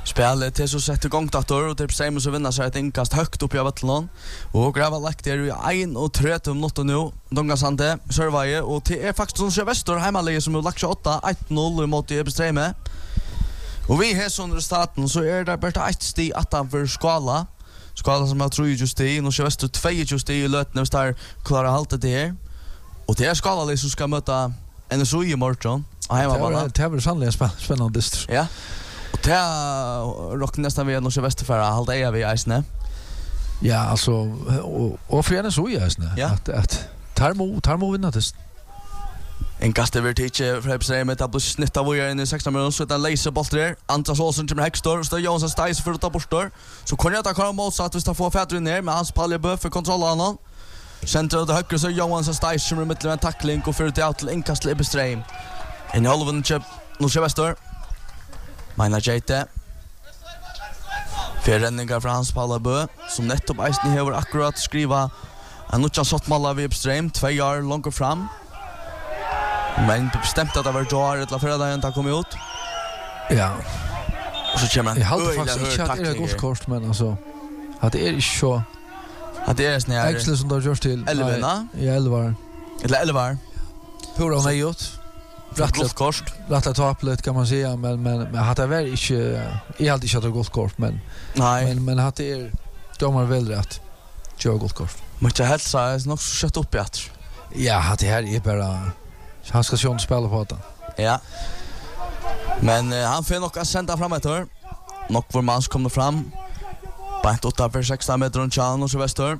Spelet till så sätter igång dator och typ Simon så vinner sig ett inkast högt upp i vattnet och gräva lagt det i 1:30 minuter nu. Donga Sande servaje och det är faktiskt som Väster hemmalige som har lagt 8-1-0 mot Ebstreme. Och vi har sån resultaten så är det bara ett steg utanför Skala. Skala som har 3 just det och Väster 2 just det i lötna där klarar halta det. Och det är Skala som ska möta NSU i morgon. Det är väl sannligen spännande. Ja. Och det rock nästan vi nog Västerfärra halta är vi isne. Ja, alltså och för henne så är isne. Ja. Att tarmo vinner det. En kastever teacher för sig med att snitta var in i 16 minuter så den laser boll där. Antas Olsen till Hextor så Johansson Stais för att ta bort. Så kan jag ta kan mål så att vi ska få Fäder ner med hans Paljebö för kontroll av honom. Center det höger så Johansson Stais som med en tackling och för ut till inkast till Ebstrem. En halven chip nu Väster. Mina Jete. Förrändningar från hans Paljebö som nettopp Eisen har akkurat skriva en nutjan sottmalla vid Ebstrem 2 år långt fram. Men bestämt att det var Joar eller fredagen att komma ut. Ja. Och så kommer han. Jag hade faktiskt inte att det är gulkort men alltså att det är inte så att det är snär. Axel som då görs till 11. Ja, 11. Eller 11. Hur har han gjort? Gulkort. Rätta tapplet kan man säga men hade väl inte jag hade inte att gulkort men nej. Men hade är domar väl rätt. Jag gulkort. Men jag helt så är nog så kött upp jag. Ja, det här är bara han ska sjön spela på det. Ja. Men han får nog att sända fram ett hör. Nog vår mans kommer fram. Bant 8-16 meter runt Chan och så Väster.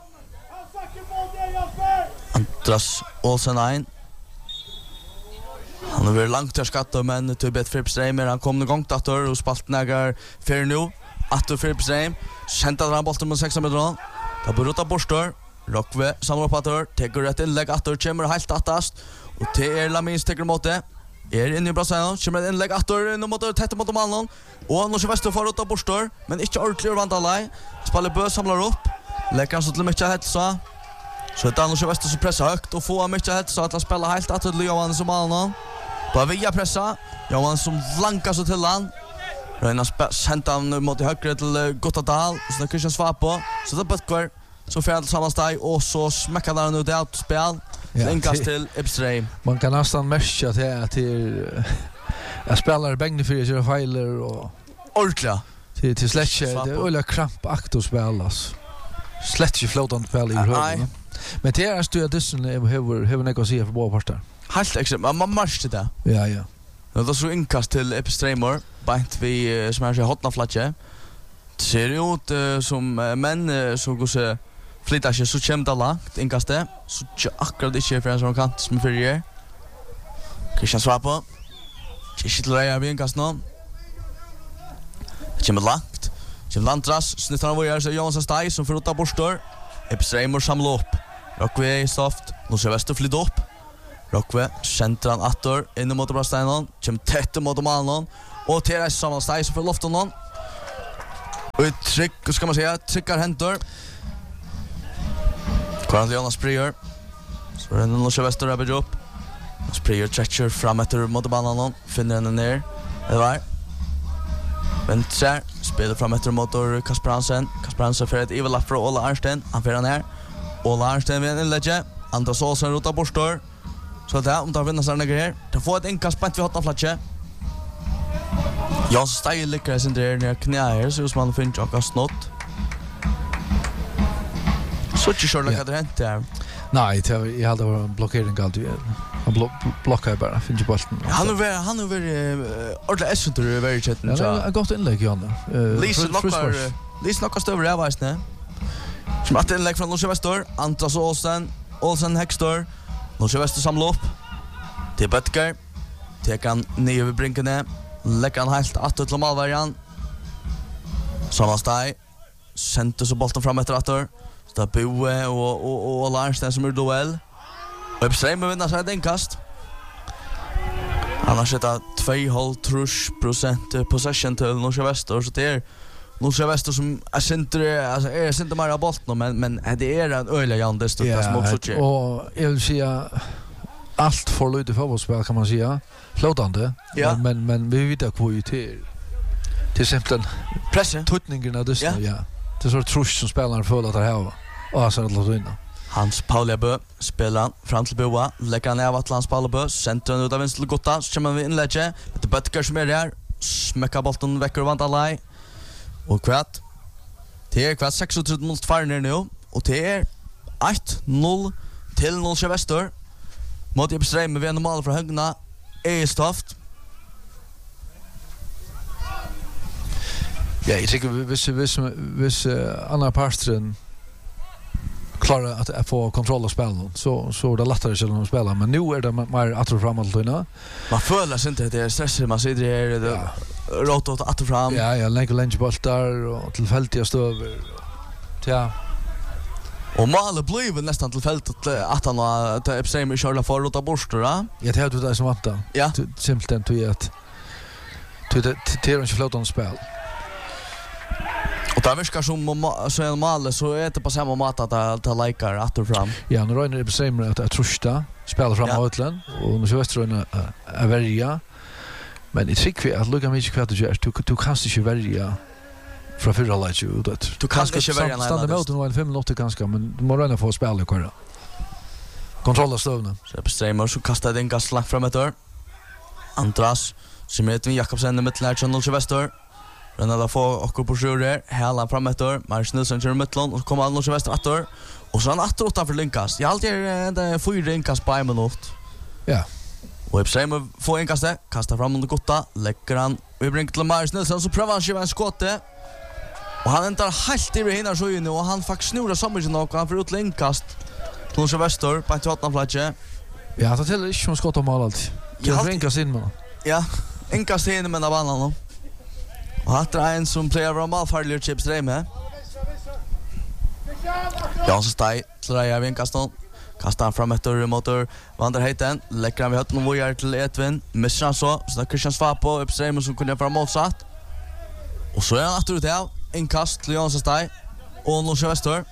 Andras Olsen ein. Han har varit långt till skatta men till bet Fripstreimer han kom igång dator och spaltnagar för nu. Att Fripstreim sända han bollen med 16 meter. Ta bruta borstor. Rockve samlar på dator. Tar rätt inlägg dator kommer helt attast. Och det är Lamins tecker mot det. Inne i Brasilien, kommer en lägg attor in mot tätt mot mannen. Och nu Väster får ut av borstor, men inte ordentligt vandalai. Spelar Bö samlar upp. Lägger han så till mycket hälsa. Så det nu Väster så pressa högt och få mycket hälsa att spela helt att till Johan som mannen. På via pressa. Johan som flankar så till han. Röna sända han mot höger till Gottadal. Så det Christian svar på. Så det bättre så får han samma steg och så smäcker han ut det spel. Inkast till Ebstrem. Man kan nästan märka att jag spelar bängde för att göra fejler och ordentligt. Till slätche, det är öliga krampakt att spelas. Slätche flotande spel i högen. Men det är stödisen hur något att säga för båda parter. Helt exakt, man marsch det. Ja. Det är så inkast till Ebstremor. Bant vi som är så hotna flatche. Det ser ut som män så går så flyttar sig så kommer det långt inkastet. Så akkurat inte för en sån kant som för er. Christian svar på. Inte till Reja vid inkast nu. Det kommer långt. Kommer Lantras. Snittar han var så Johansson Staj som får ut av borstor. Ebstremor samlar upp. Rockve i soft. Nu ser Väster flytta upp. Rockve centrar han attor in mot Brasteinen. Kommer tätt mot mannen. Och till samma Staj som får loften någon. Och tryck, hur ska man säga? Tryckar händer. Karl Jonas Prior. Så är det någon Väster över upp. Prior stretcher fram efter mot banan. Finner henne ner. Det var. Vänster. Spelar fram efter mot Kasper Hansen. Kasper Hansen för ett evil för Ola Arnsten. Han får ner. Ola Arnsten med en inlägge. Andras Olsen rotar borstor. Så det om tar vinner sig några här. Det får ett inkast på vi hotar flatche. Jag stylar lyckas sin där ner knäer så som man finner jag snott. Så inte kör det hade hänt där. Nej, jag hade varit blockering allt. Han blockar bara, finns ju bollen. Han har varit ordentligt essenter i varje chatten. Ja, det har gått inlägg Jan. Lise knockar stöver jag vet inte. Som att inlägg från Norge Väster, Andras Olsen Hextor. Norge Väster samlar upp. Till Böttger. Tek han ner över brinkarna. Lägger han helt att till Malvarjan. Samma steg. Sänter så bollen fram efter attor. Så det Boe och Larnsten som är duell. Och Ebstrem vinner sig ett inkast. Han har sett 2,5% possession till Norge Väster. Så det är Norge Väster som är inte mer av bollen. Men det är en öliga jandest. Ja, och jag vill säga allt för lite fotbollsspel kan man säga. Flotande. Ja. Men vi vet att hur det är. Till exempel Presse. tutningen av det Ja. ja. Det är så trust som spelarna följer att det här. Och så att låta vinna. Hans Paul Bø spelar fram till Boa, lägger han av att Hans Paul Bø, centrum ut av vänster till Gotta, så kommer vi inlägge. Det Böttger som är där, smäcker bollen väcker vant alla. Och kvart. Det är kvart 36 mot Farner nu och det är 1-0 till Nolsjö Väster. Mot Ibström med en mål från Högna. Estoft. Ja, jag tycker hvis andra parten klarar att få kontroll av spelet så är det lättare att spela, men nu är det mer att framåt då. Man följer sig inte, det är stressigt, man sitter här det rota att fram. Ja, jag lägger länge bollar och tillfälliga stöver. Ja. Och målet blev nästan tillfälligt att han att Ibström körde för rota bort då. Jag tror det är som vant. Ja. Simpelt till att det är inte flotande spel. Och där verkar som så en mål så är det på samma mat att ta likar att fram. Ja, nu rör det sämre att trusta spela fram av utland och nu så väster är välja. Men det tycker vi att lugga mycket kvart du du kan inte välja från förra laget ut att du kan inte välja stanna mot nu en 5 minuter ganska, men du måste få spela kvar. Kontrolla stövna. Så Ibström så kastar den gas långt fram ett Andras som heter Jakobsen i mitten här Nolsjö Väster. Renata får och på sjure hela framåt Mars Nilsson kör mittlån och kommer Nolsjö Väster åter och så han åter utanför Linkas. Jag alltid det fyra Linkas på en minut. Ja. Och Ibström får en kastar fram under Gotta, lägger han vi bringar till Mars Nilsson så prövar han skiva en skotte. Och han ändrar helt i hinnar så inne och han faktiskt snurrar samman och han får ut Linkas. Nolsjö Väster på 8:e plats. Ja, det är inte som skott om mål allt. Det bringas in med. Ja, Linkas in med banan. Och att det är en som plejer vara malfarlig chips med. Jansson Stay till Raja Vinkaston. Kastar han fram efter motor. Vanderheiten lägger han vid hötten och vojar till Edvin. Missar han så där Christian Svapo Ibström som kunde fara motsatt. Och så är han åter ut av. Inkast till Jansson Stay. Och Nolsjö Väster.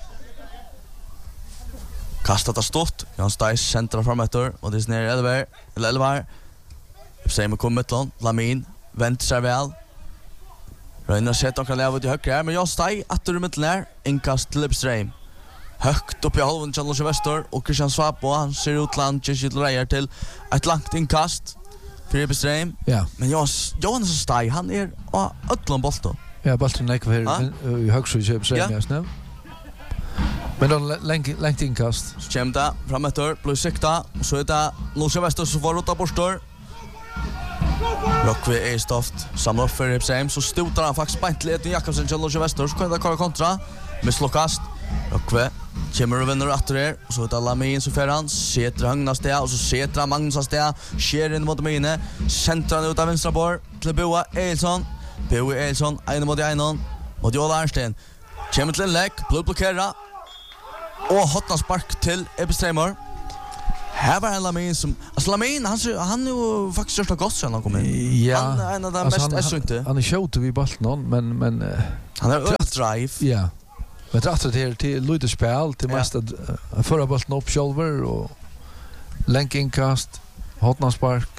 Kastat har stått. Jansson Stay centrar fram efter. Och det är ner Elvar. Ibström kommer mittlån. Lamin. Vänt sig väl. Röjnar sett och lever till högre här, men jag steg att ur mitten här. Inkast till Ibström. Högt upp i halven till Nolsjö Väster och Christian Svapo, han ser ut land till Rejer till ett långt inkast för Ibström. Ja. Men Jonas steg, han är ödlom bollen. Ja, bollen är kvar i högsta Ibström just nu. Men då långt inkast. Så kommer det fram efter, blir sikta, och så är det Nolsjö Väster som får rota borstor. Rockvi Estoft samlar upp för Ibström så stotar han faktiskt bant till Edvin Jakobsen till Nolsjö Väster så kan det köra kontra misslyckas. Rockvi kommer och vinner åter här och så är det Lamin så för han sätter Högnas det och så sätter han Magnusas det sker in mot Mine centrar ut av vänstra bord till Boa Eilsson. Boa Eilsson en mot en och Joel Arnsten kommer till en läck blockera och hotna spark till Ibström. Här var en Lamin som alltså Lamin han är faktiskt största gott sen han kom in. Ja. Han är en av de mest essente. Han är showt vid bollen men han har drive. Ja. Men det är till lite spel till mest att förra bollen upp shoulder och länkinkast, hotna spark.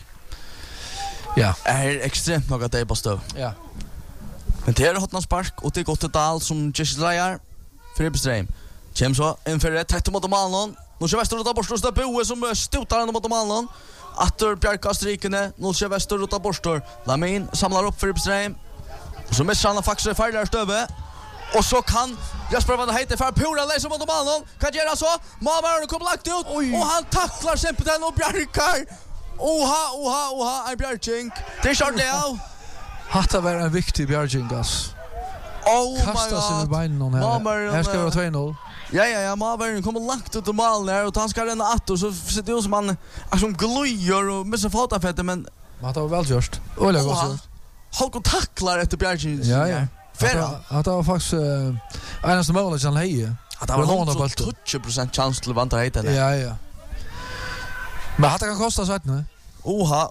Ja. Är extremt något det på stöv. Ja. Men det är hotna spark och det går till Dal som Jesse Rejer för Ibström. Kjem så inför det tätt mot Malmö. Nolsjö Väster rutar borstor Boe som stotar han mot Malmö. Atter Bjarkast rikene Nolsjö Väster rutar borstor. Lamin samlar upp för Ibström. Och så missar han faktiskt färdigare stöve. Och så kan Jesper Vanderheiten för pura läsa mot Malmö. Kan göra så. Malmö kommer lagt ut. Och han tacklar Sempeten och Bjarkar. Oha, en Bjarking. Det är Charles Leo. Hatta var en viktig Bjarkingas. Oh my god. Kasta sig vid benen här. Här ska det vara 2-0. Ja, Malmö kommer långt ut i mål där och han ska renna att och så ser det ut som han som glöjer och missar fotafettet men man tar väl just. Ola gott. Han tacklar efter Bjärgin. Ja. Att det var faktiskt enaste målet han heje. Att det var 120% chans till Vanderheiten. Ja. Men att det kan kosta så att nu. Oha.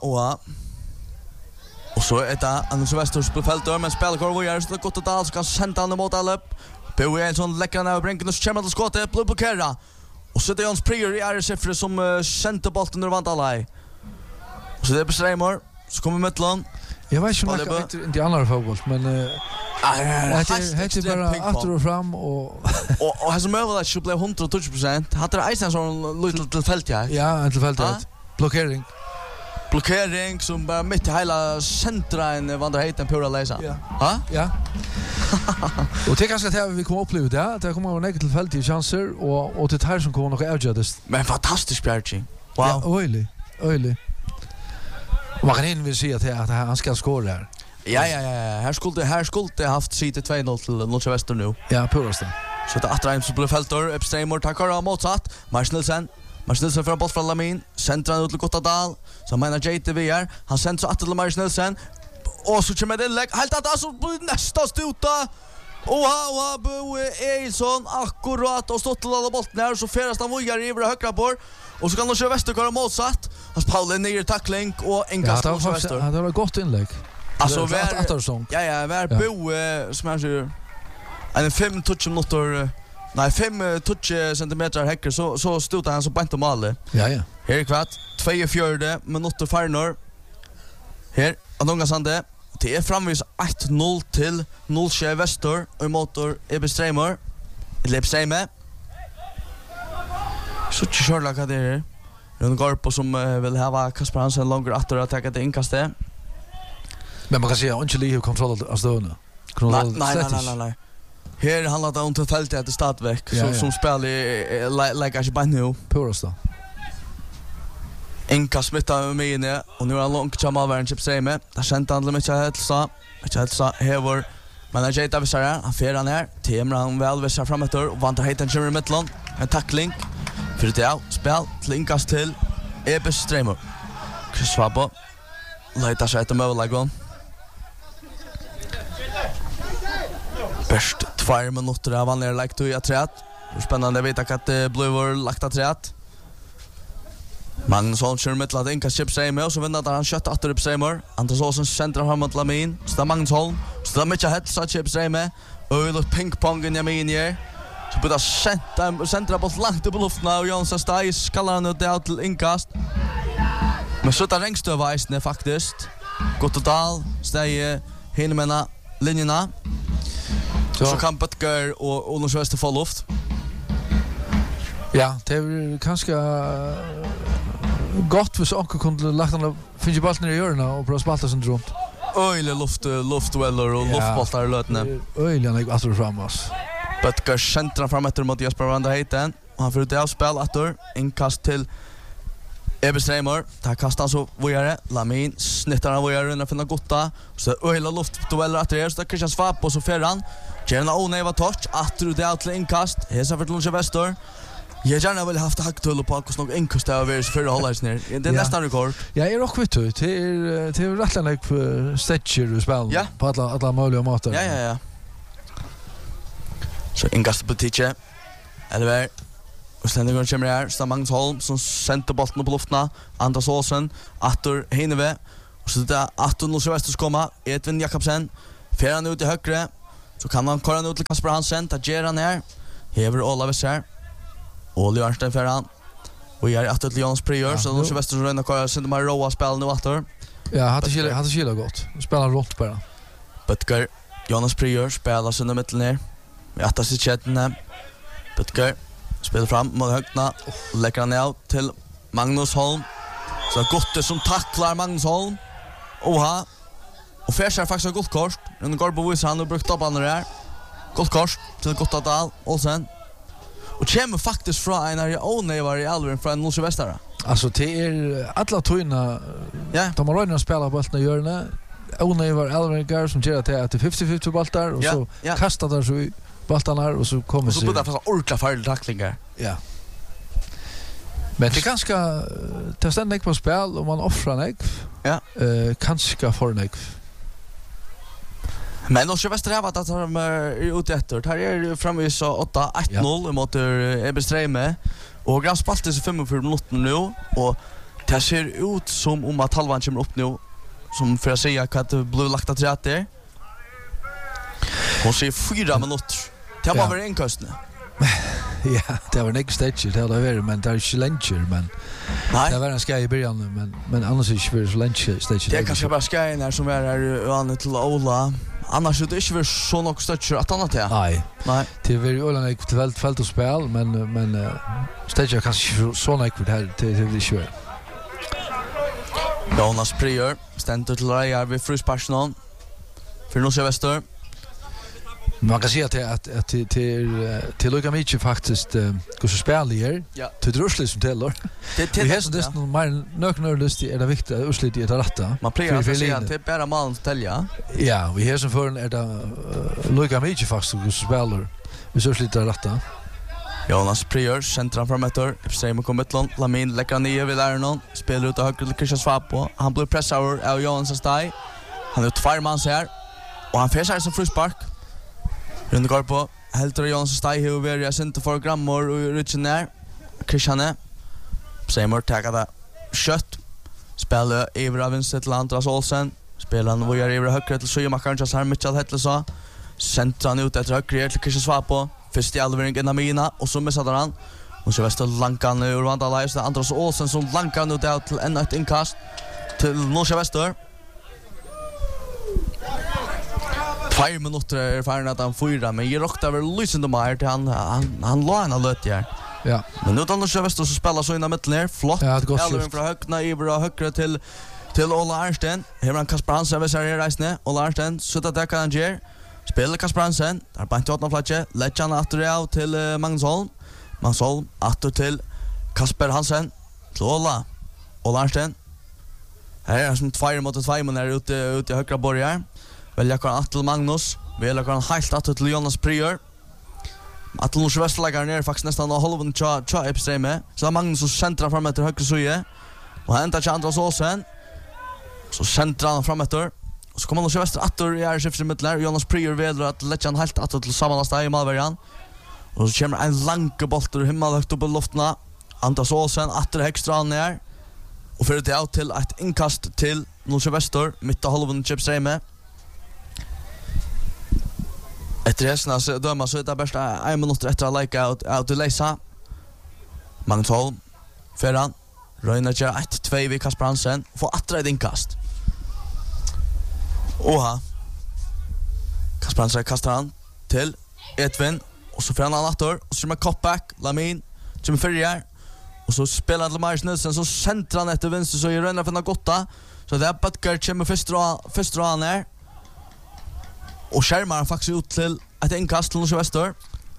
Och så är det Anders Wester spelfält där men spelar går vidare så det gott att Dal ska sända han mot alla. Boe Eilsson läcker ner och brinker och kommer till skottet blockera. Och så det är Jons Prior i RSF som sänder bollen ur Vandalai. Och så det är Ibström så kommer Mittland. Jag vet inte om det inte andra fotboll, men det är bara åter och fram och här som över att blev 120%. Hade det Eisen som lite fält ja. Ja, till fältet. Blockering som bara mitt i hela centren vandrar hit en pura läsa. Ja. Ja. Och det kanske att vi kommer uppleva det. Det kommer vara negativt fält i chanser och det här som kommer nog avgöras. Men fantastiskt Bjärchi. Wow. Ja, öjlig. Man kan inte se att han ska skåra här. Ja. Här skulle haft sitt 2-0 till Nordsjö Väster nu. Ja, purast. Så det Atraim som blev fältor, Epstreimor tackar av motsatt. Mars Nilsen får en boll från Lamin, centrar ut till Gottadal. Så menar JTV här. Han sänder så att till Mars Nilsen. Och så kommer det inlägg. Helt att alltså nästa stuta. Oha, Bo Eilson akkurat och stått till alla bollen här. Så färas han vojar i högra bord. Och så kan Nordsjö Väster köra motsatt. Hans Paul en ny tackling och en kast till Nordsjö Väster. Ja, det var ett gott inlägg. Alltså var Bo som jag säger en 5 touch minuter. Nej, 5 touch centimeter häcker så stod han så bänt om alla. Ja. Här är kvart 2:04 minuter farnor. Här Andonga Sande. Det är framvis 1-0 till Nordsjö Väster och motor Ebestreimor. Lepseime. Så körla vad det är. En Garpo som vill ha Kasper Hansen långt att ta det inkastet. Men man kan säga inte lite kontroll av stående. Nej. Här handlar det om tillfället att startväck som spelar lägger sig bara nu. Purast då. Enka smittar med inne och nu är han långt som avvärn chip säger med. Där sent han med Chelsa. Hever. Men han jeta visar han fer han här. Team han väl visar framåt och vantar hit en Jimmy Midland. En tackling. För det är spel till inkast till Ebestreimor. Chris Swabo. Letar sig ett mål. Bäst 2 minuter av vanliga lagt i träet. Det är spännande att veta att det blev lagt av träet. Magnusson kör med att inkast chip säger med och så vinner han kött att upp Seymour. Anders Olsen centrar fram mot Lamin. Så Magnusson. Så mycket hett så chip säger med. Och lite pingpong i Lamin här. Så borde centra bort långt upp i luften och Jonsson Stais kallar han ut det till inkast. Men så tar Rengstöv faktiskt. Gottadal Stage hinner linjerna. Så kan Butker och Nordsjö Väster få luft. Ja, det är kanske gott för så kunde lagt han finns ju bollen i hörna och bra spalta som runt. Öjle luftweller och luftbollar lötne. Öjle han åter fram oss. Butker centrar fram efter mot Jesper Vander Heiten och han får ut det av spel åter inkast till Ebestreimor. Där kastar han så vojare. Lamin snittar han vojare under finna gotta. Så öjla luftdueller att det så Christian Svab och så ferran. Gerna Oneva touch att det är till inkast. Hesa för Nordsjö Väster. Jag gärna vill haft hacktull på hur nog inkast över så för hållas ner. Det är nästan rekord. Ja, är också vet du. Det är rättligt på stretcher och spel på alla möjliga matar. Ja. Så inkast på Tiche. Eller och sen går kommer här så Magnus Holm som sätter bollen på luften. Anders Olsen Arthur Hineve och så där Arthur Nordsjö Väster komma. Edvin Jakobsen fer han ut i högre. Så kan han köra ut till Kasper Hansen. Där ger han här. Hever Olavis här. Oli Arnstein fer han. Och är att till Jonas Prior så Nordsjö Väster så ränner köra sen de här roa spel nu åter. Ja, hade skilla gott. Spelar runt bara. Butker Jonas Prior spelar sen mitten ner. Vi att sitt chatten. Butker spelar fram mot högna. Lägger han ut till Magnus Holm. Så Gotte som tacklar Magnus Holm. Oha. Och Färsar faktiskt har guldkort. En Garbo visar han och brukt upp andra där. Guldkort till Gottadal. Olsen. Och kommer faktiskt från en här Onevar i Alvin från Nordsjö Väster. Alltså det är alla toina. Ja. De har redan spelat bollen i hörnet. Onevar Alvin som gör att det är 50-50 bollar och så kastar där så i bollarna och så kommer så borde det fast orkla farliga tacklingar. Ja. Men det är ganska det ständer på spel och man offrar nek. Ja. Kanske för nek. Men Nordsjö Väster har varit att de är ute efter. Här är framme så 8-1-0 mot Ebestreime. Och Graf spaltar sig 45 minuter nu. Och det ser ut som om att halvan kommer upp nu. Som för att säga att det blev lagt att rätt där. Hon ser 4 minuter. Det var väl en kust nu. Ja, det var ikke stage, det hadde vært, men det er ikke lenge, men Nej. det var en skaj i början, men annars är det inte så lenge stage. Det är kanske bara skajen här som är här och till Ola. Annars är det inte så något stötcher att annat ja. Nej. Nej. Det är ju Ola inte till fält och spel, men stage är kanske så något det här det vill inte. Jonas Prior ständer till Rajar vid frusparsen. För Nordsjö Väster. Man kan säga att till Luka Michi faktiskt går så spelare. Ja. Till drusligt som teller. Vi har så det är mer nöknörlust är det viktigt att uslit i det rätta. Man plejer att säga att det är bara man att tälja. Ja, vi har som för är det Luka Michi faktiskt går så spelare. Vi så uslit det rätta. Jonas Prior centrar fram efter Epstein kommer till Lamin lägger ner vid Arnon spelar ut höger till Christian Svapo. Han blir pressad av Jonas Stai. Han är två man här och han färsar som frispark. Runde går på Helter Jonas Stai hur vi är sent för grammor och rutchen ner. Christian Seymour tackar det kött. Spelar över vänster till Andreas Olsen. Spelar han vågar över höger till Sjömakaren så här Mitchell Hettlesa. Centrar han ut efter höger till Christian Svapo. Först i allvering innan mina och så missade han. Och så väster Lankan ur Vandala just Andreas Olsen som Lankan ut till en ett inkast till Nordsjö Väster. 5 minuter är färden att han fyra men ger också över lysande mer till han la en löt här. Ja. Men nu då så Väster så spelar så in i mitten här flott. Ja, det går allvering från högna i bra högre till Ola Arnsten. Här han Kasper Hansen vid sig reisne. Ola Arnsten så att det kan han ge. Spelar Kasper Hansen, där på 8:e platsen, lägger han åter av till Magnus Holm. Magnus Holm åter till Kasper Hansen. Till Ola Arnsten. Här är som 2 mot 2 men är ute i högra borgar. Väljer kan till Magnus, väljer kan helt åter till Jonas Prior. Att Nordsjö Väster lägger ner faktiskt nästan halvan cha Epstein med. Så Magnus och centrar fram till höger sida. Och hämtar Chandras Olsen. Så centrar han fram efter. Så kommer Nordsjö Väster åter i skiftet mittlar. Jonas Prior väljer att lägga han helt åter till samma stad i Malvärjan. Och så kommer en lång boll ur himmel högt upp i luften. Andreas Olsen åter extra ner. Och för det out till ett inkast till Nordsjö Väster mitt i halvan Epstein med. Efter resten så döma så är det bästa 1 minut efter att lika out till Leisa. Magnus Holm Ferran Röjner 1-2 vid Kasper Hansen får attra ett inkast. Oha. Kasper Hansen kastar han till Edvin och så får han åter och så kommer cutback Lamin som förr och så spelar till Marius Nilsson så centrar han efter vänster så i Röjner för Gotta så det är Butker kommer först dra ner. Och skärmar faktiskt ut till ett inkast till Nordsjö Väster.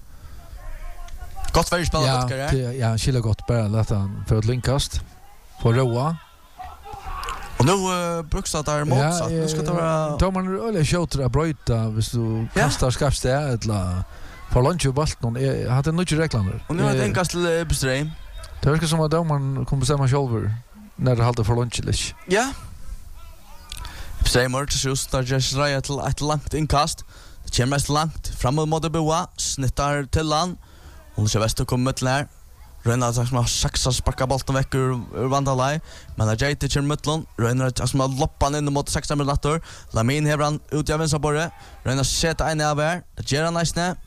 Gott för spelet Butker. Ja, Chile gott bara låta han för ett inkast på Roa. Och nu bruks det där motsatt. Nu ska det vara då man eller skjuter att bryta hvis du kastar skapst det eller för lunch och balt någon hade nog regler. Och nu har det inkast till Bestream. Det verkar som att man kommer bestämma själv när det håller för lunch eller. Ja. Seymour till just där just rätt till ett långt inkast. Det kommer mest långt framåt mot Boa, snittar till han. Och så Väster kommer till där. Röjnar som har saxar sparkar bollen väck ur Vandalaj. Men det är till Mittlund. Röjnar som har loppat in mot 16 minuter. Lamin hever han ut i vänstra borre. Röjnar sätta en av här. Det ger han nice.